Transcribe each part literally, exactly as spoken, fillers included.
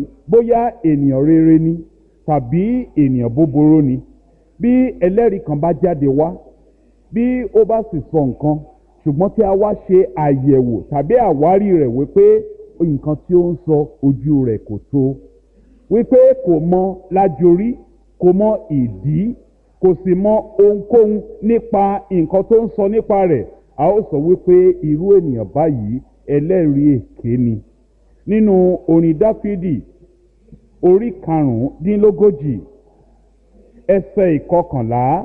bóyá ènìyàn rere ni tàbí ènìyàn búburú ni, bí ẹlẹ́rìí kan bá jáde wá, bí ó bá sì sọ nǹkan ṣùgbọ́n tí a wá ṣe àyẹ̀wò tàbí àwárí rẹ̀ wípé nǹkan tí ó ń sọ ojú rẹ̀ kò tó, wípé kò mọ lájorí, kò mọ ìdí, kò sì mọ ohunkóhun nípa nǹkan tó ń sọ nípa rẹ̀, a ó sọ wípé irú ènìyàn báyìí ẹlẹ́rìí èké ni. Nínú orin Dáfídì orí karùndínlógójì ẹsẹ̀ ìkọkànlá,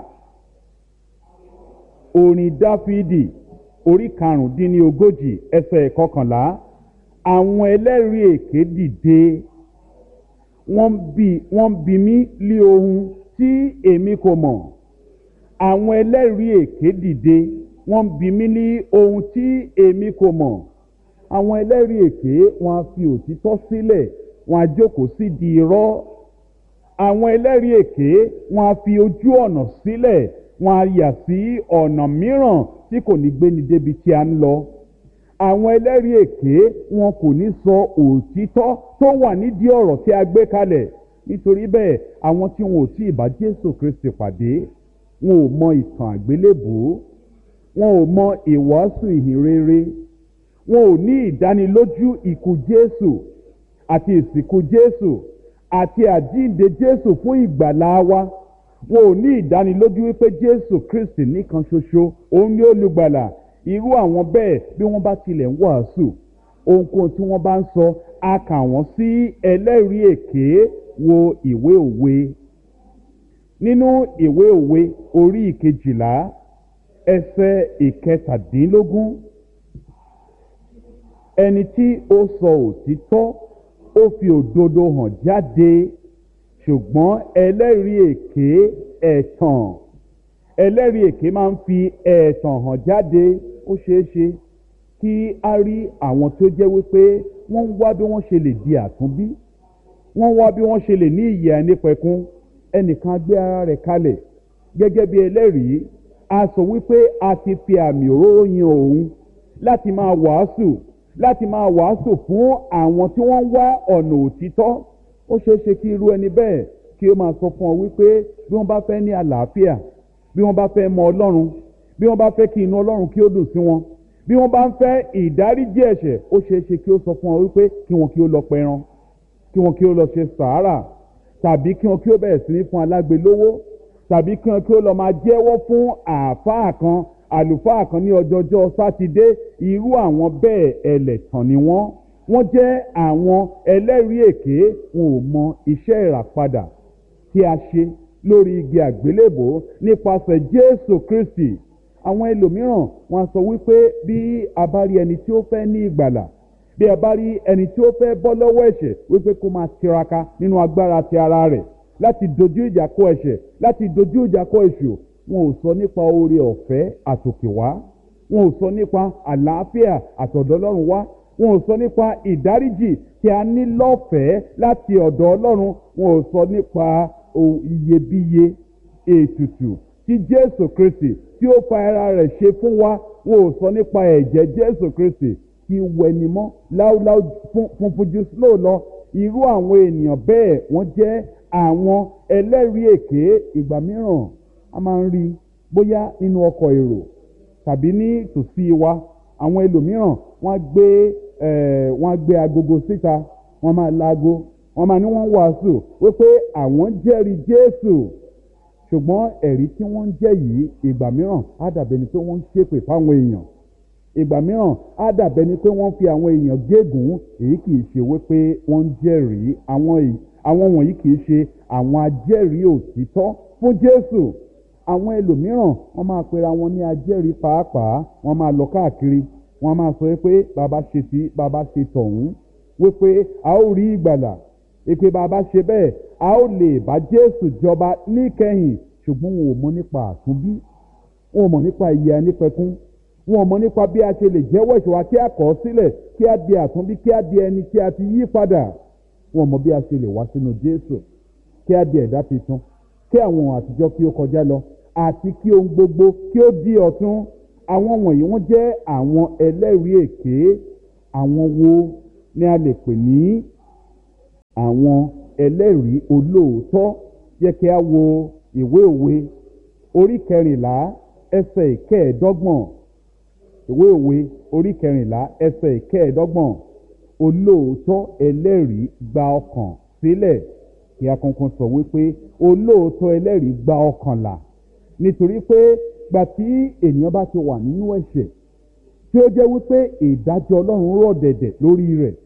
orin Dáfídì orí karùndínlógójì ẹsẹ̀ ìkọkànlá, àwọn ẹlẹ́rìí èké dìde, wọ́n bi wọ́n bi mí lí ohun tí èmi kò mọ̀. Àwọn ẹlẹ́rìí èké dìde, wọ́n bi mí ní ohun tí èmi kò mọ̀. Àwọn ẹlẹ́rìí èké wọ́n á fi òtítọ́ sílẹ̀, wọ́n á jókòó sí di irọ́. Àwọn ẹlẹ́rìí èké wọ́n á fi ojú ọ̀nà sílẹ̀, wọ́n á yà sí ọ̀nà mìíràn tí kò ní gbéni débi tí a ń lọ. Àwọn ẹlẹ́rìí èké wọn kò ní sọ òtítọ́ tó wà nídìí ọ̀rọ̀ tí a gbé kalẹ̀. Nítorí bẹ́ẹ̀, àwọn tí wọn ò tí ì bá Jésù Kristi pàdé, wọn ò mọ ìtàn àgbélébùú, wọn ò mọ ìwàásù ìhìnrere, wọn ò ní ìdánilójú ikú Jésù àti ìsìnkú Jésù àti àjíǹde Jésù fún ìgbàlà wa. Wọn ò ní ìdánilójú wípé Jésù Kristi nìkan ṣoṣo òun ni olùgbàlà. Irú àwọn bẹ́ẹ̀ bí wọ́n bá tilẹ̀ ń wàásù, ohunkóhun tí wọ́n bá ń sọ, a kà wọ́n sí ẹlẹ́rìí èké. Wo ìwé òwe. Nínú ìwé òwe orí ìkejìlá ẹsẹ̀ ìkẹtàdínlógún, ẹni tí ó sọ òtítọ́ ó fi òdodo hàn jáde, ṣùgbọ́n ẹlẹ́rìí èké ẹ̀tàn. Ẹlẹ́rìí èké máa ń fi ẹ̀tàn hàn jáde. Ó ṣeé ṣe kí a rí àwọn tó jẹ́ wípé wọ́n ń wá bí wọ́n ṣe lè di àtúnbí, wọ́n wá bí wọ́n ṣe lè ní ìyè àìnípẹ̀kun. Ẹnìkan gbé ara rẹ̀ kalẹ̀ gẹ́gẹ́ bí ẹlẹ́rìí, a sọ wípé a ti fi àmì òróró yan òun láti máa wàásù láti máa wàásù fún àwọn tí wọ́n ń wá ọ̀nà òtítọ́. Ó ṣeé ṣe kí irú ẹni bẹ́ẹ̀ kí ó máa sọ fún ọ wípé bí wọ́n bá fẹ́ ní àlàáfíà, bí wọ́n bá fẹ́ mọ Ọlọ́run, bí wọ́n bá fẹ́ kí inú Ọlọ́run kí ó dùn sí wọn, bí wọ́n bá ń fẹ́ ìdáríjì ẹ̀ṣẹ̀, ó ṣeé ṣe kí ó sọ fún ọ wípé kí wọn kí ó lọ pẹran, kí wọn kí ó lọ ṣe sàárà, tàbí kí wọn kí ó bẹ̀rẹ̀ sí ní fún alágbe lówó, tàbí kí wọn kí ó lọ máa jẹ́wọ́ fún àáfàá kan, àlùfáà kan ní ọjọ́jọ́ sátidé. Irú àwọn bẹ́ẹ̀ ẹlẹ́tàn ni wọ́n. Wọ́n jẹ́ àwọn ẹlẹ́rìí èké. Wọn ò mọ iṣẹ́ ìràpadà tí a ṣe lórí igi àgbélébò nípasẹ̀ Jésù Kristi. Àwọn ẹlòmíràn wọ́n sọ wípé bí a bá rí ẹni tí ó fẹ́ ní ìgbàlà, bí a bá rí ẹni tí ó fẹ́ bọ́ lọ́wọ́ ẹ̀ṣẹ̀, wípé kó máa tiraka nínú agbára ti ara rẹ̀ láti dojú ìjà kọ ẹ̀ṣẹ̀, láti dojú ìjà kọ èṣù. Wọn ò sọ nípa oore ọ̀fẹ́ àtòkè wá, wọn ò sọ nípa àlàáfíà àtọ̀dọ̀ Ọlọ́run wá, wọn ò sọ nípa ìdáríjì tí a ní lọ́fẹ̀ẹ́ láti ọ̀dọ̀ Ọlọ́run, wọn ò sọ nípa iyebíye ètùtù tí Jésù Kristi tí ó fa ara rẹ̀ ṣe fún wa, wọn ò sọ nípa ẹ̀jẹ̀ Jésù Kristi tí wẹni mọ́ láúláú funfun jù snow lọ. Irú àwọn ènìyàn bẹ́ẹ̀ wọ́n jẹ́ àwọn ẹlẹ́rìí èké. Ìgbà mìíràn a máa ń rí bóyá nínú ọkọ̀ èrò tàbí ní tòsí wa, àwọn ẹlòmíràn wọ́n á gbé wọ́n á gbé agogo síta, wọ́n máa laago, wọ́n máa ní wọ́n wàásù wípé àwọn jẹ́rìí Jésù, ṣùgbọ́n ẹ̀rí tí wọ́n ń jẹ́ yìí ìgbà mìíràn á dàbẹ̀ ni pé wọ́n ń ṣépè fáwọn èèyàn, ìgbà mìíràn á dàbẹ̀ ni pé wọ́n fi àwọn èèyàn gégùn. Èyí kì í ṣe wípé wọ́n ń jẹ́rìí. Àwọn wọ̀nyí kì í ṣe àwọn ajẹ́rìí òtítọ́ fún Jésù. Àwọn ẹlòmíràn wọ́n máa pera wọn ní ajẹ́rìí pàápàá, wọ́n máa lọ káàkiri, wọ́n máa sọ pé bàbá ṣe tí bàbá ṣe tọ̀hún, wípé a ó rí ìgbàlà, wípé bàbá ṣe bẹ́ẹ̀ a ó lè bá Jésù jọba níkẹyìn. Ṣùgbọ́n wọn ò mọ̀ nípa àtúnbí, wọn ò mọ̀ nípa ìyè àìnípẹ̀kun, wọn ò mọ̀ nípa bí a ṣe lè jẹ́wọ́ ẹ̀ṣẹ̀ wa kí a kọ̀ ọ́ sílẹ̀, kí a di àtúnbí, kí a di ẹni tí a ti yí padà. Wọn ò mọ̀ bí a ṣe lè wá sínú Jésù, kí a di ẹ̀dá tuntun, kí àwọn àtijọ́ kí ó kọjá lọ àti kí ohun gbogbo kí ó di ọ̀tun. Àwọn wọ̀nyí wọ́n jẹ́ àwọn ẹlẹ́rìí èké. Àwọn wo ni a lè pè ní àwọn ẹlẹ́rìí olóòótọ́. Jẹ́ kí a wo ìwé òwe orí kẹrìnlá ẹsẹ̀ ìkẹẹ̀ẹ́dọ́gbọ̀n. Ìwé òwe orí kẹrìnlá ẹsẹ̀ ìkẹẹ̀ẹ́dọ́gbọ̀n. Olóòótọ́ ẹlẹ́rìí gba ọkàn sílẹ̀. Kí a kankan sọ wípé olóòótọ́ ẹlẹ́rìí gba ọkàn là. Nítorí pé gbà tí ènìyàn bá ti wà nínú ẹ̀ṣẹ̀ tí ó jẹ́ wípé ìdájọ́ Ọlọ́run rọ̀ dẹ̀dẹ̀ lórí rẹ̀,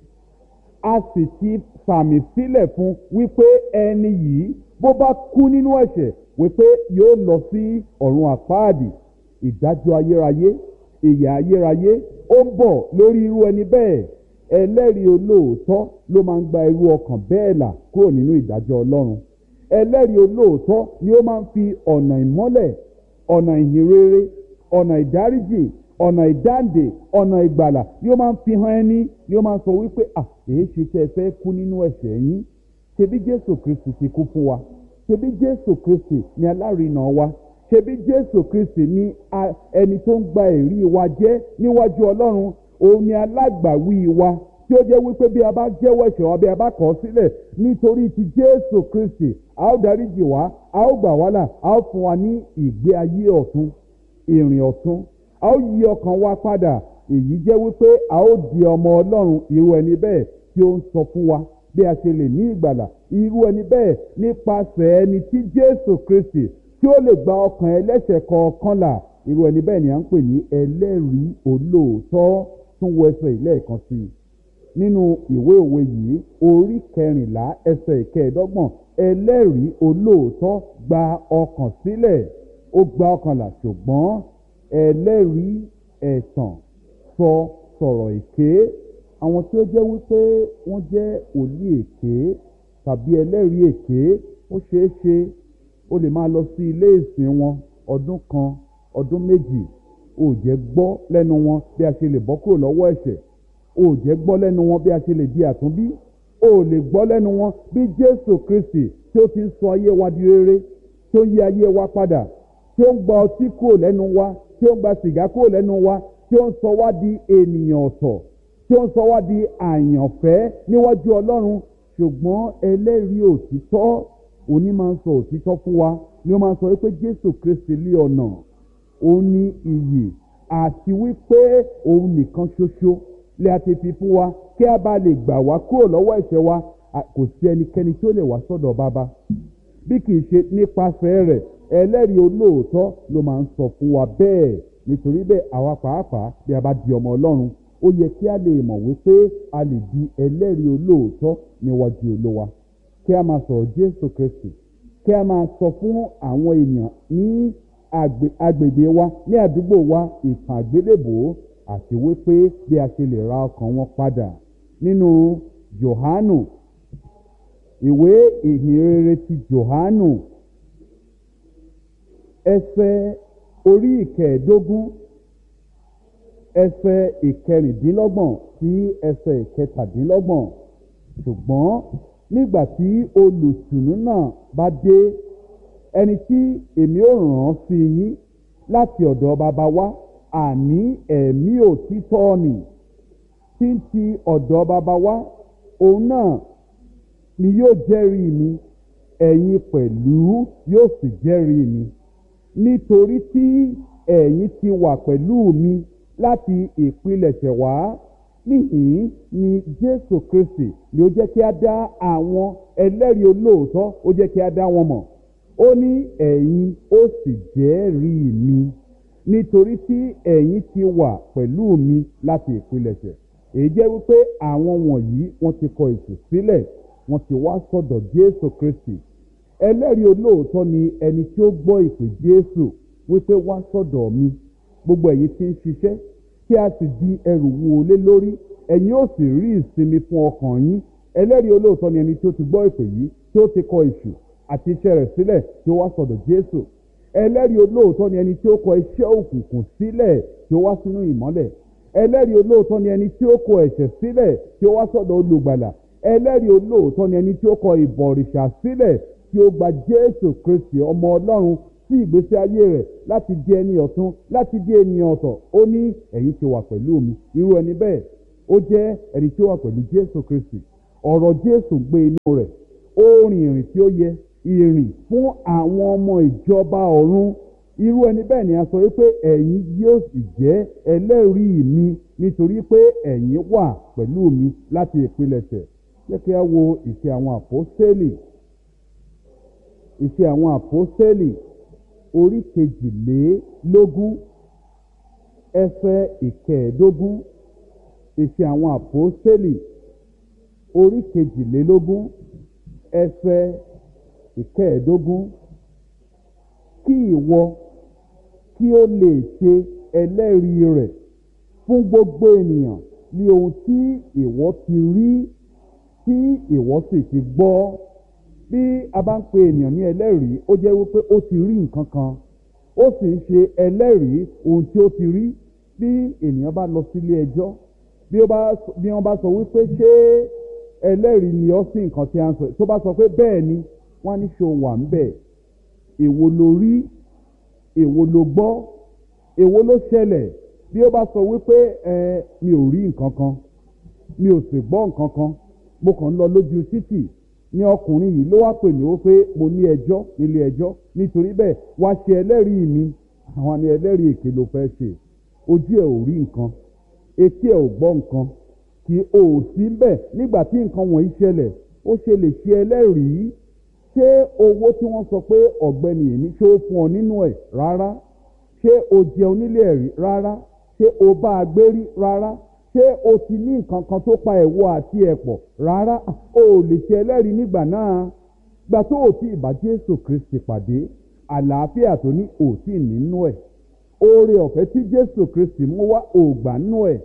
a sì ti sàmì sílẹ̀ fún wípé ẹni yìí bó bá kú nínú ẹ̀ṣẹ̀ wípé yóò lọ sí ọ̀run àpáàdì, ìdájọ́ ayérayé, ìyà ayérayé ó ń bọ̀ lórí irú ẹni bẹ́ẹ̀. Ẹlẹ́rìí olóòótọ́ ló máa ń gba irú ọkàn bẹ́ẹ̀ là kúrò nínú ìdájọ́ Ọlọ́run. Ẹlẹ́rìí olóòótọ́ ni ó máa ń fi ọ̀nà ìmọ́lẹ̀, ọ̀nà ìhìnrere, ọ̀nà ìdáríjì, ọ̀nà ìdáǹdè, ọ̀nà ìgbàlà ni ó máa ń fi hàn ẹni, ni ó máa ń sọ wípé à èé ṣe tẹ́ ẹ fẹ́ kú nínú ẹ̀ṣẹ̀ yín. Ṣebí Jésù Kristi ti kú fún wa, ṣebí Jésù Kristi ni alárinà wa, ṣebí Jésù Kristi ni ẹni tó ń gba ẹ̀rí wa jẹ́ níwájú Ọlọ́run. Òun ni alágbàwí wa, tí ó jẹ́ wípé bí a bá jẹ́wọ́ ẹ̀ṣẹ̀ wa, bí a bá kọ̀ ọ́ sílẹ̀ nítorí ti Jésù Kristi, a ó dáríjì wá, a ó gbà wá là, a ó fún wa ní ìgbé ayé ọ̀tun, ìrìn ọ̀tun, a ó yí ọkàn wa padà. Èyí jẹ́ wípé a ó di ọmọ Ọlọ́run. Irú ẹni bẹ́ẹ̀ tí ó ń sọ fún wa bí a ṣe lè ní ìgbàlà. Irú ẹni bẹ́ẹ̀ nípasẹ̀ ẹni tí Jésù Kristi tí ó lè gba ọkàn ẹlẹ́ṣẹ̀ kọ̀ọ̀kan là. Irú ẹni bẹ́ẹ̀ ni à ń pè ní ẹlẹ́rìí olóòótọ́. Tún wo ẹsẹ̀ ìlẹ́ẹ̀kan sí i nínú ìwé òwe yìí orí kẹrìnlá ẹsẹ̀ ìkẹẹ̀ẹ́dọ́gbọ̀n. Ẹlẹ́rìí olóòótọ́ gba ọkàn sílẹ̀, ó gba ọkàn là, ṣùgbọ́n ẹlẹ́rìí ẹ̀tàn sọ sọ̀rọ̀ èké. Àwọn tí ó jẹ́ wípé wọ́n jẹ́ wòlíì èké tàbí ẹlẹ́rìí èké, ó ṣeé ṣe ó lè máa lọ sí ilé ìsìn wọn ọdún kan, ọdún méjì, ó jẹ́ gbọ́ lẹ́nu wọn bí a ṣe lè bọ́ kúrò lọ́wọ́ ẹ̀ṣẹ̀, ó jẹ́ gbọ́ lẹ́nu wọn bí a ṣe lè di àtúnbí, ó lè gbọ́ lẹ́nu wọn bí Jésù Kristi tí ó ti ń sọ ayé wa di rere, tí ó yí ayé wa padà, tí ó ń gba ọtí kúrò lẹ́nu wa, tí ó ń gba sìgá kúrò lẹ́nu wa, tí ó ń sọ wá di ènìyàn ọ̀tọ̀, tí ó ń sọ wá di àyànfẹ́ níwájú Ọlọ́run. Ṣùgbọ́n ẹlẹ́rìí òtítọ́, òní máa ń sọ òtítọ́ fún wa, ni ó máa ń sọ wípé Jésù Kristi lé ọ̀nà, òun ní iyì, àti wípé òun nìkan ṣoṣo lè àti fi fún wa kí a bá lè gbà wá kúrò lọ́wọ́ ẹ̀ṣẹ̀ wa. Kò sí ẹnikẹ́ni tí ó lè wá sọ́dọ̀ Baba bí kì í ṣe nípasẹ̀ rẹ̀. Ẹlẹ́rìí olóòótọ́ ló máa ń sọ fún wa bẹ́ẹ̀. Nítorí bẹ́ẹ̀ àwa pàápàá bí a bá di ọmọ Ọlọ́run, ó yẹ kí a lè mọ̀ wípé a lè di ẹlẹ́rìí olóòótọ́ níwájú Olúwa. Kí a máa sọ̀rọ̀ Jésù Kristi, kí a máa sọ fún àwọn èèyàn ní agbègbè wa, ní àdúgbò wa, ìtàn àgbélébùú, àti wípé bí a ṣe lè ra ọkàn wọn padà. Nínú Jòhánù, ìwé ìhìnrere ti Jòhánù, ẹsẹ̀ orí ìkẹẹ̀ẹ́dógún, ẹsẹ̀ ìkẹrìndínlọ́gbọ̀n sí ẹsẹ̀ ìkẹtàdínlọ́gbọ̀n. Ṣùgbọ́n nígbà tí olùtùnú náà bá dé, ẹni tí èmi ó rán án sí yín láti ọ̀dọ̀ Baba wá, àní ẹ̀mí òtítọ́ nì tí ń ti ọ̀dọ̀ Baba wá, òun náà ni yóò jẹ́rìí mi, ẹ̀yin pẹ̀lú yóò sì jẹ́rìí mi, nítorí tí ẹ̀yin ti wà pẹ̀lú mi láti ìpilẹ̀ṣẹ̀ wá. Níhìn ni Jésù Kristi ni ó jẹ́ kí a dá àwọn ẹlẹ́rìí olóòótọ́, ó jẹ́ kí a dá wọn mọ̀. Ó ní ẹ̀yin ó sì jẹ́rìí mi, nítorí tí ẹ̀yin ti wà pẹ̀lú mi láti ìpilẹ̀ṣẹ̀. Èyí jẹ́ wípé àwọn wọ̀nyí wọ́n ti kọ èṣù sílẹ̀, wọ́n ti wá sọ́dọ̀ Jésù Kristi. Ẹlẹ́rìí olóòótọ́ ni ẹni tí ó gbọ́ ìpè Jésù wípé wá sọ́dọ̀ mi, gbogbo ẹ̀yin tí ń ṣiṣẹ́ tí a sì di ẹrù wúwo lé lórí, ẹ̀yin ó sì rí ìsinmi fún ọkàn yín. Ẹlẹ́rìí olóòótọ́ ni ẹni tí ó ti gbọ́ ìpè yìí, tí ó ti kọ èṣù àti iṣẹ́ rẹ̀ sílẹ̀, tí ó wá sọ́dọ̀ Jésù. Ẹlẹ́rìí olóòótọ́ ni ẹni tí ó kọ iṣẹ́ òkùnkùn sílẹ̀, tí ó wá sínú ìmọ́lẹ̀. Ẹlẹ́rìí olóòótọ́ ni ẹni tí ó kọ ẹ̀ṣẹ̀ sílẹ̀, tí ó wá sọ́dọ̀ olùgbàlà. Ẹlẹ́rìí olóòótọ́ ni ẹni tí ó kọ ìbọ̀rìṣà sílẹ̀, tí ó gba Jésù Kristi ọmọ Ọlọ́run sí ìgbésí ayé rẹ̀ láti di ẹni ọ̀tun, láti di ènìyàn ọ̀tọ̀. Ó ní ẹ̀yin ti wà pẹ̀lú mi. Irú ẹni bẹ́ẹ̀ ó jẹ́ ẹni tí ó wà pẹ̀lú Jésù Kristi. ọ̀rọ̀ Jésù gbé inú rẹ̀, ó rìn ìrìn tí ó yẹ, ìrìn fún àwọn ọmọ ìjọba ọ̀run. Irú ẹni bẹ́ẹ̀ ni a sọ wípé ẹ̀yin yóò sì jẹ́ ẹlẹ́rìí mi nítorí pé ẹ̀yin wà pẹ̀lú mi láti ìpilẹ̀ṣẹ̀. Jẹ́ kí a wo ìṣe àwọn àpọ́stélì, ìṣe àwọn àpọ́stélì orí kejìlélógún ẹsẹ̀ ìkẹẹ̀ẹ́dógún. Ìṣe àwọn àpọ́stélì orí kejìlélógún ẹsẹ̀ ìkẹẹ̀ẹ́dógún. Kí ìwọ kí ó lè ṣe ẹlẹ́rìí rẹ̀ fún gbogbo ènìyàn ní ohun tí ìwọ ti rí tí ìwọ sì ti gbọ́. Bí a bá ń pe ènìyàn ní ẹlẹ́rìí, ó jẹ́ wípé ó ti rí nǹkan kan, ó sì ń ṣe ẹlẹ́rìí ohun tí ó ti rí. Bí ènìyàn bá lọ sílé ẹjọ́, bí wọ́n bá sọ wípé ṣé ẹlẹ́rìí ni ọ́ sí nǹkan tí a ń sọ, tó bá sọ pé bẹ́ẹ̀ ni, wọ́n á ní ṣé o wà ń bẹ̀, èwo lo rí, èwo lo gbọ́, èwo ló ṣẹlẹ̀. Bí ó bá sọ wípé ẹ mi ò rí nǹkan kan, mi ò sì gbọ́ nǹkan kan, mo kàn ń lọ lójú títì, ní ọkùnrin yìí ló wá pè mí ó pé mo ní ẹjọ́ nílé ẹjọ́, nítorí bẹ́ẹ̀ wá ṣe ẹlẹ́rìí mi. Àwọn ni ẹlẹ́rìí èké ló fẹ́ ṣe. Ojú ẹ̀ ò rí nǹkan, etí ẹ̀ ò gbọ́ nǹkan, kì í ò sí bẹ́ẹ̀ nígbà tí nǹkan wọ̀nyí ṣẹlẹ̀. Ó ṣe lè ṣe ẹlẹ́rìí. Ṣé owó tí wọ́n sọ pé ọ̀gbẹ́ni yìí ní ṣé ó fún ọ nínú ẹ̀? Rárá. Ṣé o jẹun nílé ẹ̀rí? Rárá. Ṣé o bá a gbé rí? Rárá. Ṣé o ti ní nǹkan kan tó pa ẹ̀wọ̀ àti ẹ̀pọ̀? Rárá. O ò lè ṣe ẹlẹ́rìí nígbà náà. Gbà tó o ti ìbá Jésù Kristi pàdé, àlàáfíà tó ní ò tí nínú ẹ̀. Oore ọ̀fẹ́ tí Jésù Kristi mú wá ò gbà nínú ẹ̀.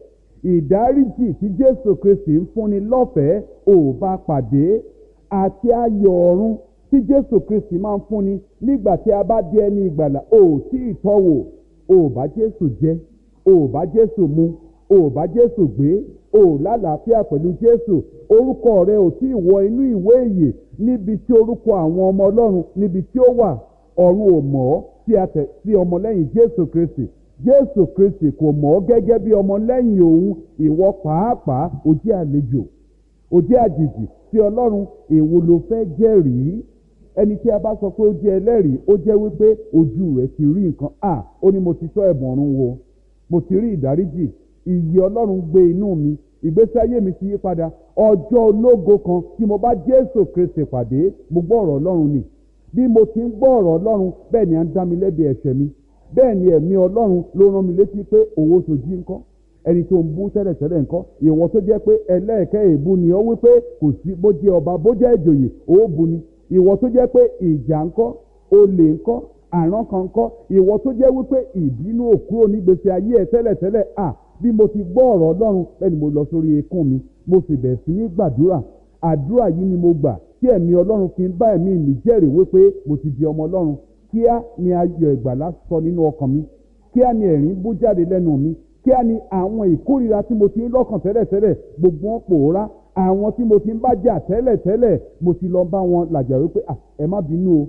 Ìdáríjì tí Jésù Kristi ń fúnni lọ́fẹ̀ẹ́ ò bá pàdé. Àti ayọ̀ ọ̀run tí Jésù Kristi máa ń fúnni nígbà tí a bá di ẹni ìgbàlà ò tí ì tọ́wò. Ò bá Jésù jẹ, ò bá Jésù mu, ò bá Jésù gbé, ò lálàáfíà pẹ̀lú Jésù. Orúkọ rẹ ò tí ì wọ inú ìwé ìyè níbi tí orúkọ àwọn ọmọ Ọlọ́run níbi tí ó wà. Ọ̀run ò mọ̀ ọ́ sí àtẹ̀ sí ọmọlẹ́yìn Jésù Kristi. Jésù Kristi kò mọ̀ ọ́ gẹ́gẹ́ bí ọmọlẹ́yìn òun. Ìwọ pàápàá ó jẹ́ àlejò, ó jẹ́ àjèjì sí Ọlọ́run. Èwo ló fẹ́ jẹ́rìí? Ẹni tí a bá sọ pé ó jẹ́ ẹlẹ́rìí, ó jẹ́ wípé ojú rẹ̀ ti rí nǹkan. À ó ní mo ti tọ́ ẹ̀bùn ọ̀run wò, mo ti rí ìdáríjì, ìyè Ọlọ́run gbé inú mi, ìgbésí ayé mi ti yí padà. Ọjọ́ ológo kan tí mo bá Jésù Kristi pàdé, mo gbọ́ ọ̀rọ̀ Ọlọ́run ni. Bí mo ti ń gbọ́ ọ̀rọ̀ Ọlọ́run, bẹ́ẹ̀ ni à ń dá mi lẹ́bi ẹ̀ṣẹ̀ mi. Bẹ́ẹ̀ ni ẹ̀mí Ọlọ́run ló rán mi létí pé owó tó jí ńkọ́, ẹni tó ń bú tẹ́lẹ̀tẹ́lẹ̀ ńkọ́, ìwọ tó jẹ́ pé ẹlẹ́ẹ̀kẹ́ èébú ni ó wípé kò sí bó jẹ́ ọba bó jẹ́ ìjòyè ó bu ni. Ìwọ tó jẹ́ pé ìjà ńkọ́, olè ńkọ́, àrán kan ńkọ́, ìwọ tó jẹ́ wípé ìbínú ò kúrò nígbèsè ayé ẹ̀ tẹ́lẹ̀tẹ́lẹ̀. À bí mo ti gbọ́ ọ̀rọ̀ Ọlọ́run, bẹ́ẹ̀ ni mo lọ sórí ekún mi, mo sì bẹ̀rẹ̀ sí ní gbàdúrà. Àdúrà yìí ni mo gbà tí ẹ̀mí Ọlọ́run fi ń bá ẹ̀mí mi jẹ́rìí wípé mo ti di ọmọ Ọlọ́run. Kíá ni ayọ̀ ìgbàlà sọ nínú ọkàn mi, kíá ni ẹ̀rín bú jáde lẹ́nu mi, kíá ni àwọn ìkórìíra tí mo ti ń lọ́kàn tẹ́lẹ̀tẹ́lẹ̀ gbogbo wọn pòórá. Àwọn tí mo ti ń bá jà tẹ́lẹ̀tẹ́lẹ̀ mo ti lọ bá wọn làjà wípé ẹ má bínú o,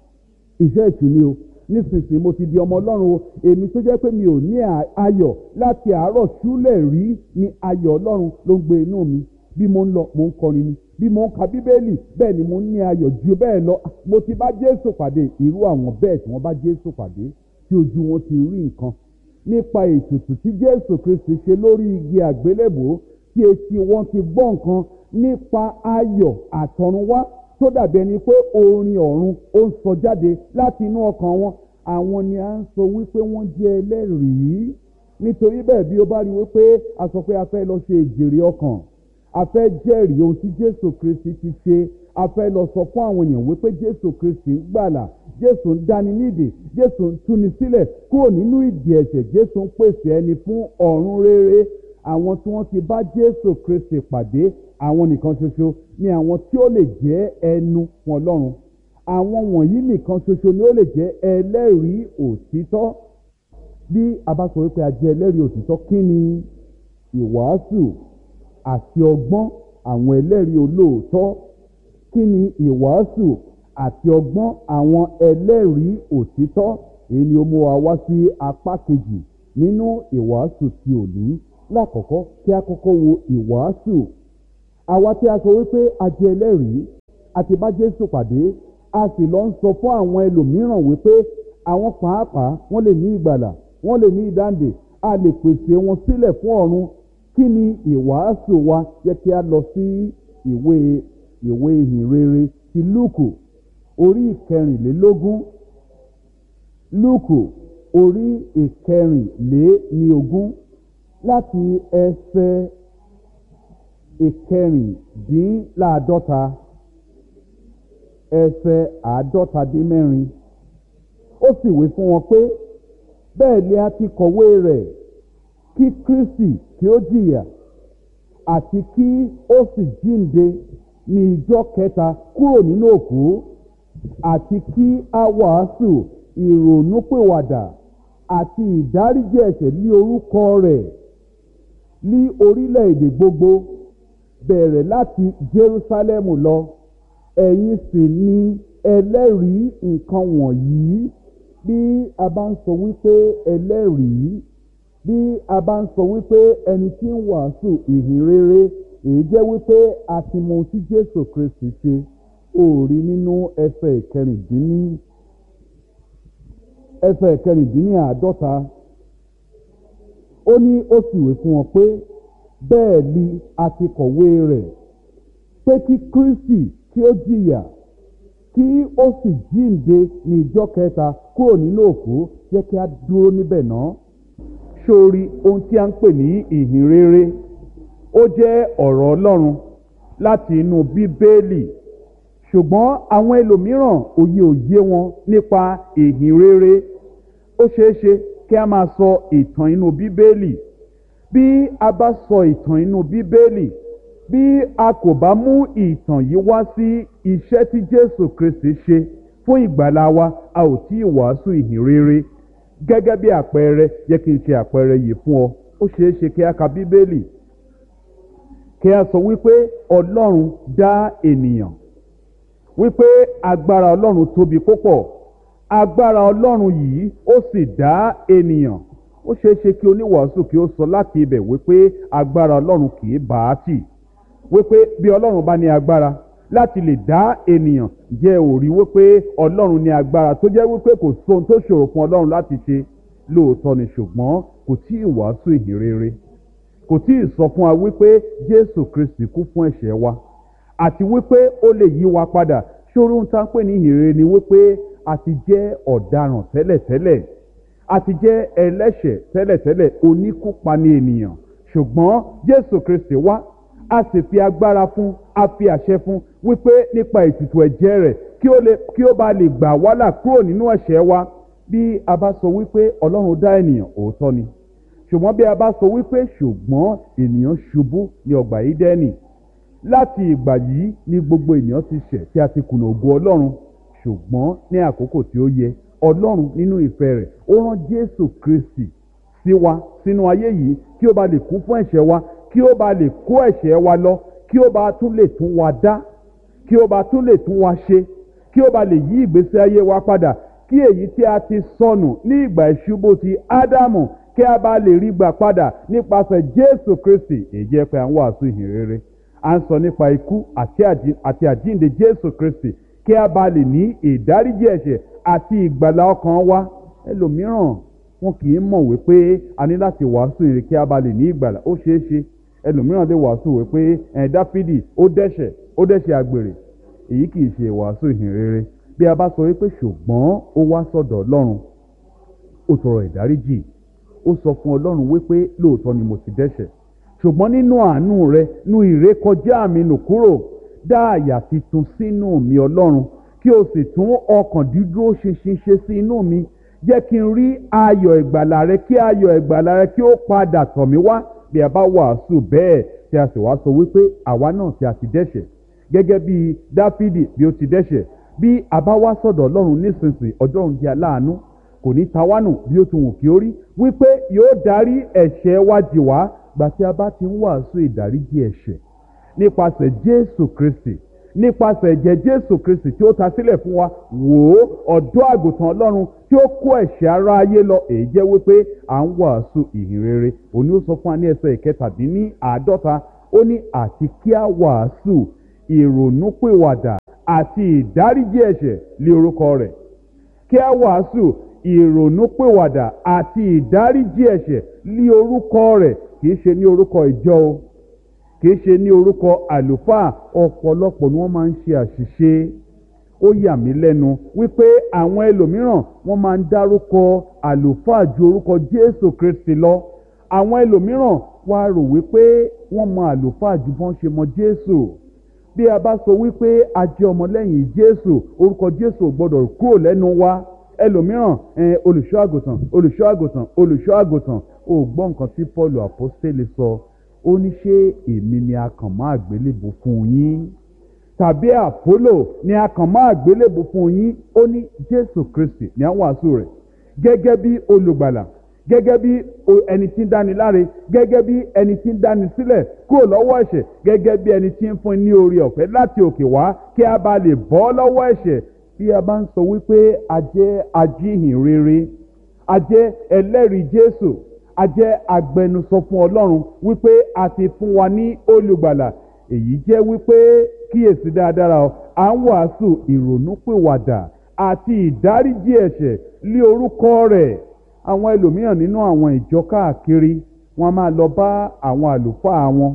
iṣẹ́ ètù ni o, nísinsìnyí mo ti di ọmọ Ọlọ́run o. Èmi tó jẹ́ pé mi ò ní ayọ̀ láti àárọ̀ ṣúlẹ̀ rí, ni ayọ̀ Ọlọ́run ló ń gbé inú mi. Bí mo ń lọ mo ń kọrin ni, bí mo ń ka Bíbélì bẹ́ẹ̀ ni mo ń ní ayọ̀ ju bẹ́ẹ̀ lọ. Mo ti bá Jésù pàdé. Irú àwọn bẹ́ẹ̀ tí wọ́n bá Jésù pàdé tí ojú wọn ti rí nǹkan nípa ètùtù tí Jésù Kristi ṣe lórí igi àgbélébùú, tí etí wọn ti gbọ́ nǹkan nípa ayọ̀ àtọ̀runwá tó dàbí ẹni pé orin ọ̀run ó ń sọ jáde láti inú ọkàn wọn. Àwọn ni à ń sọ wípé wọ́n jẹ́ ẹlẹ́rìí. Nítorí bẹ́ẹ̀ bí ó bá rí wípé a sọ pé a fẹ́ lọ ṣe ìjèrè ọkàn, a fẹ́ jẹ́rìí ohun tí Jésù Kristi ti ṣe, a fẹ́ lọ sọ fún àwọn èèyàn wípé Jésù Kristi ń gbàlà, Jésù ń dáni nídè, Jésù ń túni sílẹ̀ kúrò nínú ìdè ẹ̀ṣẹ̀, Jésù ń pèsè ẹni fún ọ̀run rere. Àwọn tí wọ́n ti bá Jésù Kristi pàdé, àwọn nìkan ṣoṣo ni àwọn tí ó lè jẹ́ ẹnu fún Ọlọ́run. Àwọn wọ̀nyí nìkan ṣoṣo ni ó lè jẹ́ ẹlẹ́rìí òtítọ́. Bí a bá sọ wípé a jẹ́ ẹlẹ́rìí òtítọ́, kí ni ìwàásù àti ọgbọ́n àwọn ẹlẹ́rìí olóòótọ́? Kí ni ìwàásù àti ọgbọ́n àwọn ẹlẹ́rìí òtítọ́? Èyí ni ó mú wa wá sí apá kejì nínú ìwàásù ti òní. Lákọ̀ọ́kọ́ kí a kọ́kọ́ wo ìwàásù àwa tí a sọ wípé a jẹ́ ẹlẹ́rìí àti bá Jésù pàdé, a sì lọ ń sọ fún àwọn ẹlòmíràn wípé àwọn pàápàá wọ́n lè ní ìgbàlà, wọ́n lè ní ìdáǹdè, a lè pèsè wọn sílẹ̀ fún ọ̀run. Kí ni ìwàásù wa? Jẹ́ kí a lọ sí ìwé ìwé ìhìnrere ti Lúùkù orí ìkẹrìnlélógún. Lúùkù orí ìkẹrìnléníogún láti ẹsẹ̀ ìkẹrìndínláàádọ́ta ẹsẹ̀ àádọ́ta dín mẹ́rin. Ó sì wí fún wọn pé bẹ́ẹ̀ ni a ti kọ̀wé rẹ̀ kí Kristi kí ó jìyà àti kí ó sì jíǹde ní ìjọ́ kẹta kúrò nínú òkú, àti kí a wàásù ìrònúpìwàdà àti ìdáríjì ẹ̀ṣẹ̀ ní orúkọ rẹ̀ ní orílẹ̀-èdè gbogbo, bẹ̀rẹ̀ láti Jerúsálẹ́mù lọ. Ẹ̀yin sì ni ẹlẹ́rìí nǹkan wọ̀nyí. Bí a bá ń sọ wípé ẹlẹ́rìí, bí a bá ń sọ wípé ẹni tí ń wàásù ìhìnrere, èyí jẹ́ wípé a ti mọ ohun tí Jésù Kristi ṣe. Ó rí nínú ẹsẹ̀ ìkẹrìndínní ẹsẹ̀ ìkẹrìndínláàádọ́ta. Ó ní ó sì wí fún wọn pé bẹ́ẹ̀ ni a ti kọ̀wé rẹ̀ pé kí Kristi kí ó jìyà kí ó sì jíǹde ní ìjọ́ kẹta kúrò nínú òkú. Jẹ́ kí a dúró níbẹ̀ náà. Sórí ohun tí a ń pè ní ìhìnrere, ó jẹ́ ọ̀rọ̀ Ọlọ́run láti inú Bíbélì, ṣùgbọ́n àwọn ẹlòmíràn òye òye wọn nípa ìhìnrere. Ó ṣeé ṣe kí a máa sọ ìtàn inú Bíbélì. Bí a bá sọ ìtàn inú Bíbélì, bí a kò bá mú ìtàn yìí wá sí iṣẹ́ tí Jésù Kristi ṣe fún ìgbàlà wa, a ò tí ì wàásù ìhìnrere. Gẹ́gẹ́ bí àpẹẹrẹ, jẹ́ kí n ṣe àpẹẹrẹ yìí fún ọ. Ó ṣeé ṣe kí a ka Bíbélì, kí a sọ wípé Ọlọ́run dá ènìyàn, wípé agbára Ọlọ́run tóbi púpọ̀, agbára Ọlọ́run yìí ó sì dá ènìyàn. Ó ṣeé ṣe kí oníwàásù kí ó sọ láti ibẹ̀ wípé agbára Ọlọ́run kì í bá a tì, wípé bí Ọlọ́run bá ní agbára láti lè dá ènìyàn, jẹ́ ó rí wípé Ọlọ́run ní agbára tó jẹ́ wípé kò sóhun tó ṣòro fún Ọlọ́run láti ṣe. Lóòótọ́ ni, ṣùgbọ́n kò tí ì wàásù ìhìnrere, kò tí ì sọ fún wa wípé Jésù Kristi kú fún ẹ̀ṣẹ̀ wa àti wípé ó lè yí wa padà. Ṣòro ohun tá a ń pè ní ìhìnrere ni wípé a ti jẹ́ ọ̀daràn tẹ́lẹ̀tẹ́lẹ̀, a ti jẹ́ ẹlẹ́ṣẹ̀ tẹ́lẹ̀tẹ́lẹ̀, oníkúpani ènìyàn, ṣùgbọ́n Jésù Kristi wá, a sì fi agbára fún, a fi àṣẹ fún wípé nípa ètùtù ẹ̀jẹ̀ rẹ̀ kí ó lè kí ó bá lè gbà wá là kúrò nínú ẹ̀ṣẹ̀ wa. Bí a bá sọ wípé Ọlọ́run dá ènìyàn, òótọ́ ni, ṣùgbọ́n bí a bá sọ wípé ṣùgbọ́n ènìyàn ṣubú ní ọgbà Édẹ́nì, láti ìgbà yìí ni gbogbo ènìyàn ti ṣẹ̀ tí a ti kùnà ògo Ọlọ́run, ṣùgbọ́n ní àkókò tí ó yẹ, Ọlọ́run nínú ìfẹ́ rẹ̀ ó rán Jésù Kristi sí wa sínú ayé yìí kí ó bá lè kú fún ẹ̀ṣẹ̀ wa, kí ó bá lè kó ẹ̀ṣẹ̀ wa lọ, kí ó bá tún lè tún wa dá, kí ó bá tún lè tún wa ṣe, kí ó bá lè yí ìgbésí ayé wa padà, kí èyí tí a ti sọnù ní ìgbà ìṣubú ti Ádámù kí a bá lè rí gbà padà nípasẹ̀ Jésù Kristi. Èyí jẹ́ pé à ń wàásù ìhìnrere, à ń sọ nípa ikú àti àjíǹde Jésù Kristi kí a bá lè ní ìdáríjì ẹ̀ṣẹ̀ àti ìgbàlà ọkàn wa. Ẹlòmíràn wọn kì í mọ̀ wípé a ní láti wàásù ìrere kí a bá lè ní ìgbàlà. Ó ṣeé ṣe ẹlòmíràn lè wàásù wípé ẹ̀ Dáfídì ó dẹ́ṣẹ̀ ó dẹ́ṣẹ̀ àgbèrè. Èyí kì í ṣe wàásù ìhìnrere. Bí a bá sọ wípé ṣùgbọ́n ó wá sọ́dọ̀ Ọlọ́run, ó tọrọ ìdáríjì, ó sọ fún Ọlọ́run wípé lóòótọ́ ni mo ti dẹ́ṣẹ̀, ṣùgbọ́n nínú àánú rẹ nú ìrékọjá mi nù kúrò, dá àyà titun sínú mi Ọlọ́run, kí o sì tún ọkàn dídúró ṣinṣin ṣe sí inú mi. Jẹ́ kí n rí ayọ̀ ìgbàlà rẹ, kí ayọ̀ ìgbàlà rẹ kí ó padà tọ̀ mí wá. Bí a bá wàásù bẹ́ẹ̀ tí a sì wá sọ wípé àwa náà tí a ti dẹ́ṣẹ̀ gẹ́gẹ́ bí Dáfídì bí ó ti dẹ́ṣẹ̀, bí a bá wá sọ́dọ̀ Ọlọ́run nísinsìnyí, Ọlọ́run jẹ́ aláàánú, kò ní ta wá nù bí ó ti wù kí ó rí, wípé yóò dárí ẹ̀ṣẹ̀ wa jì wá. Gbà tí a bá ti ń wàásù ìdáríjì ẹ̀ṣẹ̀ nípasẹ̀ Jésù Kristi, nípasẹ̀ ẹ̀jẹ̀ Jésù Kristi tí ó ta sílẹ̀ fún wa, wò ó, ọ̀dọ́ àgùntàn Ọlọ́run tí ó kó ẹ̀ṣẹ̀ ara ayé lọ. Èyí jẹ́ wípé à ń wàásù ìhìnrere. Òní ó sọ fún wa ní ẹsẹ̀ ìkẹtàdínní àádọ́ta, ó ní àti kí a wàásù ìrònúpìwàdà àti ìdáríjì ẹ̀ṣẹ̀ lé orúkọ rẹ̀. Kí a wàásù ìrònúpìwàdà àti ìdáríjì ẹ̀ṣẹ̀ lé orúkọ rẹ̀, kìí ṣe ní orúkọ ìjọ o, kìí ṣe ní orúkọ àlùfáà. Ọ̀pọ̀lọpọ̀ ni wọ́n máa ń ṣe àṣìṣe. Ó yà mí lẹ́nu wípé àwọn ẹlòmíràn wọ́n máa ń dárúkọ àlùfáà ju orúkọ Jésù Kristi lọ. Àwọn ẹlòmíràn wá rò wípé wọ́n mọ àlùfáà ju bọ́n ṣe mọ Jésù. Bí a bá sọ wípé a jẹ́ ọmọlẹ́yìn Jésù, orúkọ Jésù ò gbọ́dọ̀ kúrò lẹ́nu wa. Ẹlòmíràn ẹ olùṣọ́ àgùntàn olùṣọ́ àgùntàn olùṣọ́ àgùntàn. Ó gbọ́ nǹkan tí Paul àpọ́stélì sọ. Ó ní ṣé èmi ni a kàn mọ́ àgbélébù fún yín, tàbí Àpólò ni a kàn mọ́ àgbélébù fún yín? Ó ní Jésù Kristi ní à ń wàásù rẹ̀ gẹ́gẹ́ bí olùgbàlà, gẹ́gẹ́ bí ẹni tí ń dáni láre, gẹ́gẹ́ bí ẹni tí ń dáni sílẹ̀ kúrò lọ́wọ́ ẹ̀ṣẹ̀, gẹ́gẹ́ bí ẹni tí ń fún ní oore ọ̀fẹ́ láti òkè wá kí a bá lè bọ́ lọ́wọ́ ẹ̀ṣẹ̀. Bí a bá ń sọ wípé a jẹ́ ajíhìn rere, a jẹ́ ẹlẹ́rìí Jésù, a jẹ́ agbẹnusọ fún Ọlọ́run wípé a ti fún wa ní olùgbàlà, èyí jẹ́ wípé kíyèsí dáadáa o, à ń wàásù ìrònúpìwàdà àti ìdáríjì ẹ̀ṣẹ̀ lé orúkọ rẹ̀. Àwọn ẹlòmíràn nínú àwọn ìjọ káàkiri wọ́n máa lọ bá àwọn àlùfáà wọn,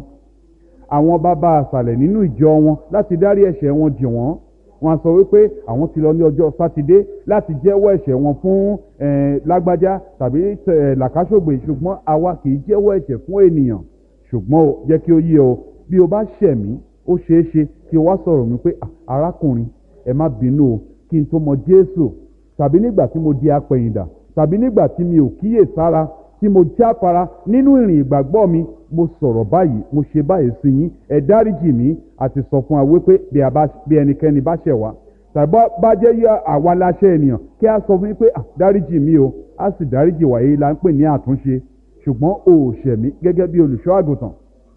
àwọn bàbá àsàlẹ̀ nínú ìjọ wọn láti dárí ẹ̀ṣẹ̀ wọn jì wọ́n. Wọ́n sọ wípé àwọn ti lọ ní ọjọ́ sátidé láti jẹ́wọ́ ẹ̀ṣẹ̀ wọn fún lágbájá tàbí làkàṣògbè, ṣùgbọ́n àwa kì í jẹ́wọ́ ẹ̀ṣẹ̀ fún ènìyàn. Ṣùgbọ́n o jẹ́ kí ó yé o, bí o bá ṣẹ̀ mí, ó ṣeé ṣe kí o wá sọ̀rọ̀ mi pé arákùnrin ẹ má bínú o, kí n tó mọ Jésù, tàbí nígbà tí mo di apẹ̀yìndà, tàbí nígbà tí mi ò kíyè sára, tí mo jáfara nínú ìrìn ìgbàgbọ́ mi, mo sọ̀rọ̀ báyìí, mo ṣe báyìí sí yín, ẹ dáríjì mí. Àti sọ fún wa wípé bí ẹnikẹ́ni bá ṣẹ̀ wá tàbí bá jẹ́ yá àwa láṣẹ ènìyàn, kí a sọ fún yín pé dáríjì mí o, a sì dáríjì wá. Èyí là ń pè ní àtúnṣe. Ṣùgbọ́n o ò ṣẹ̀ mí gẹ́gẹ́ bí olùṣọ́ àgùntàn,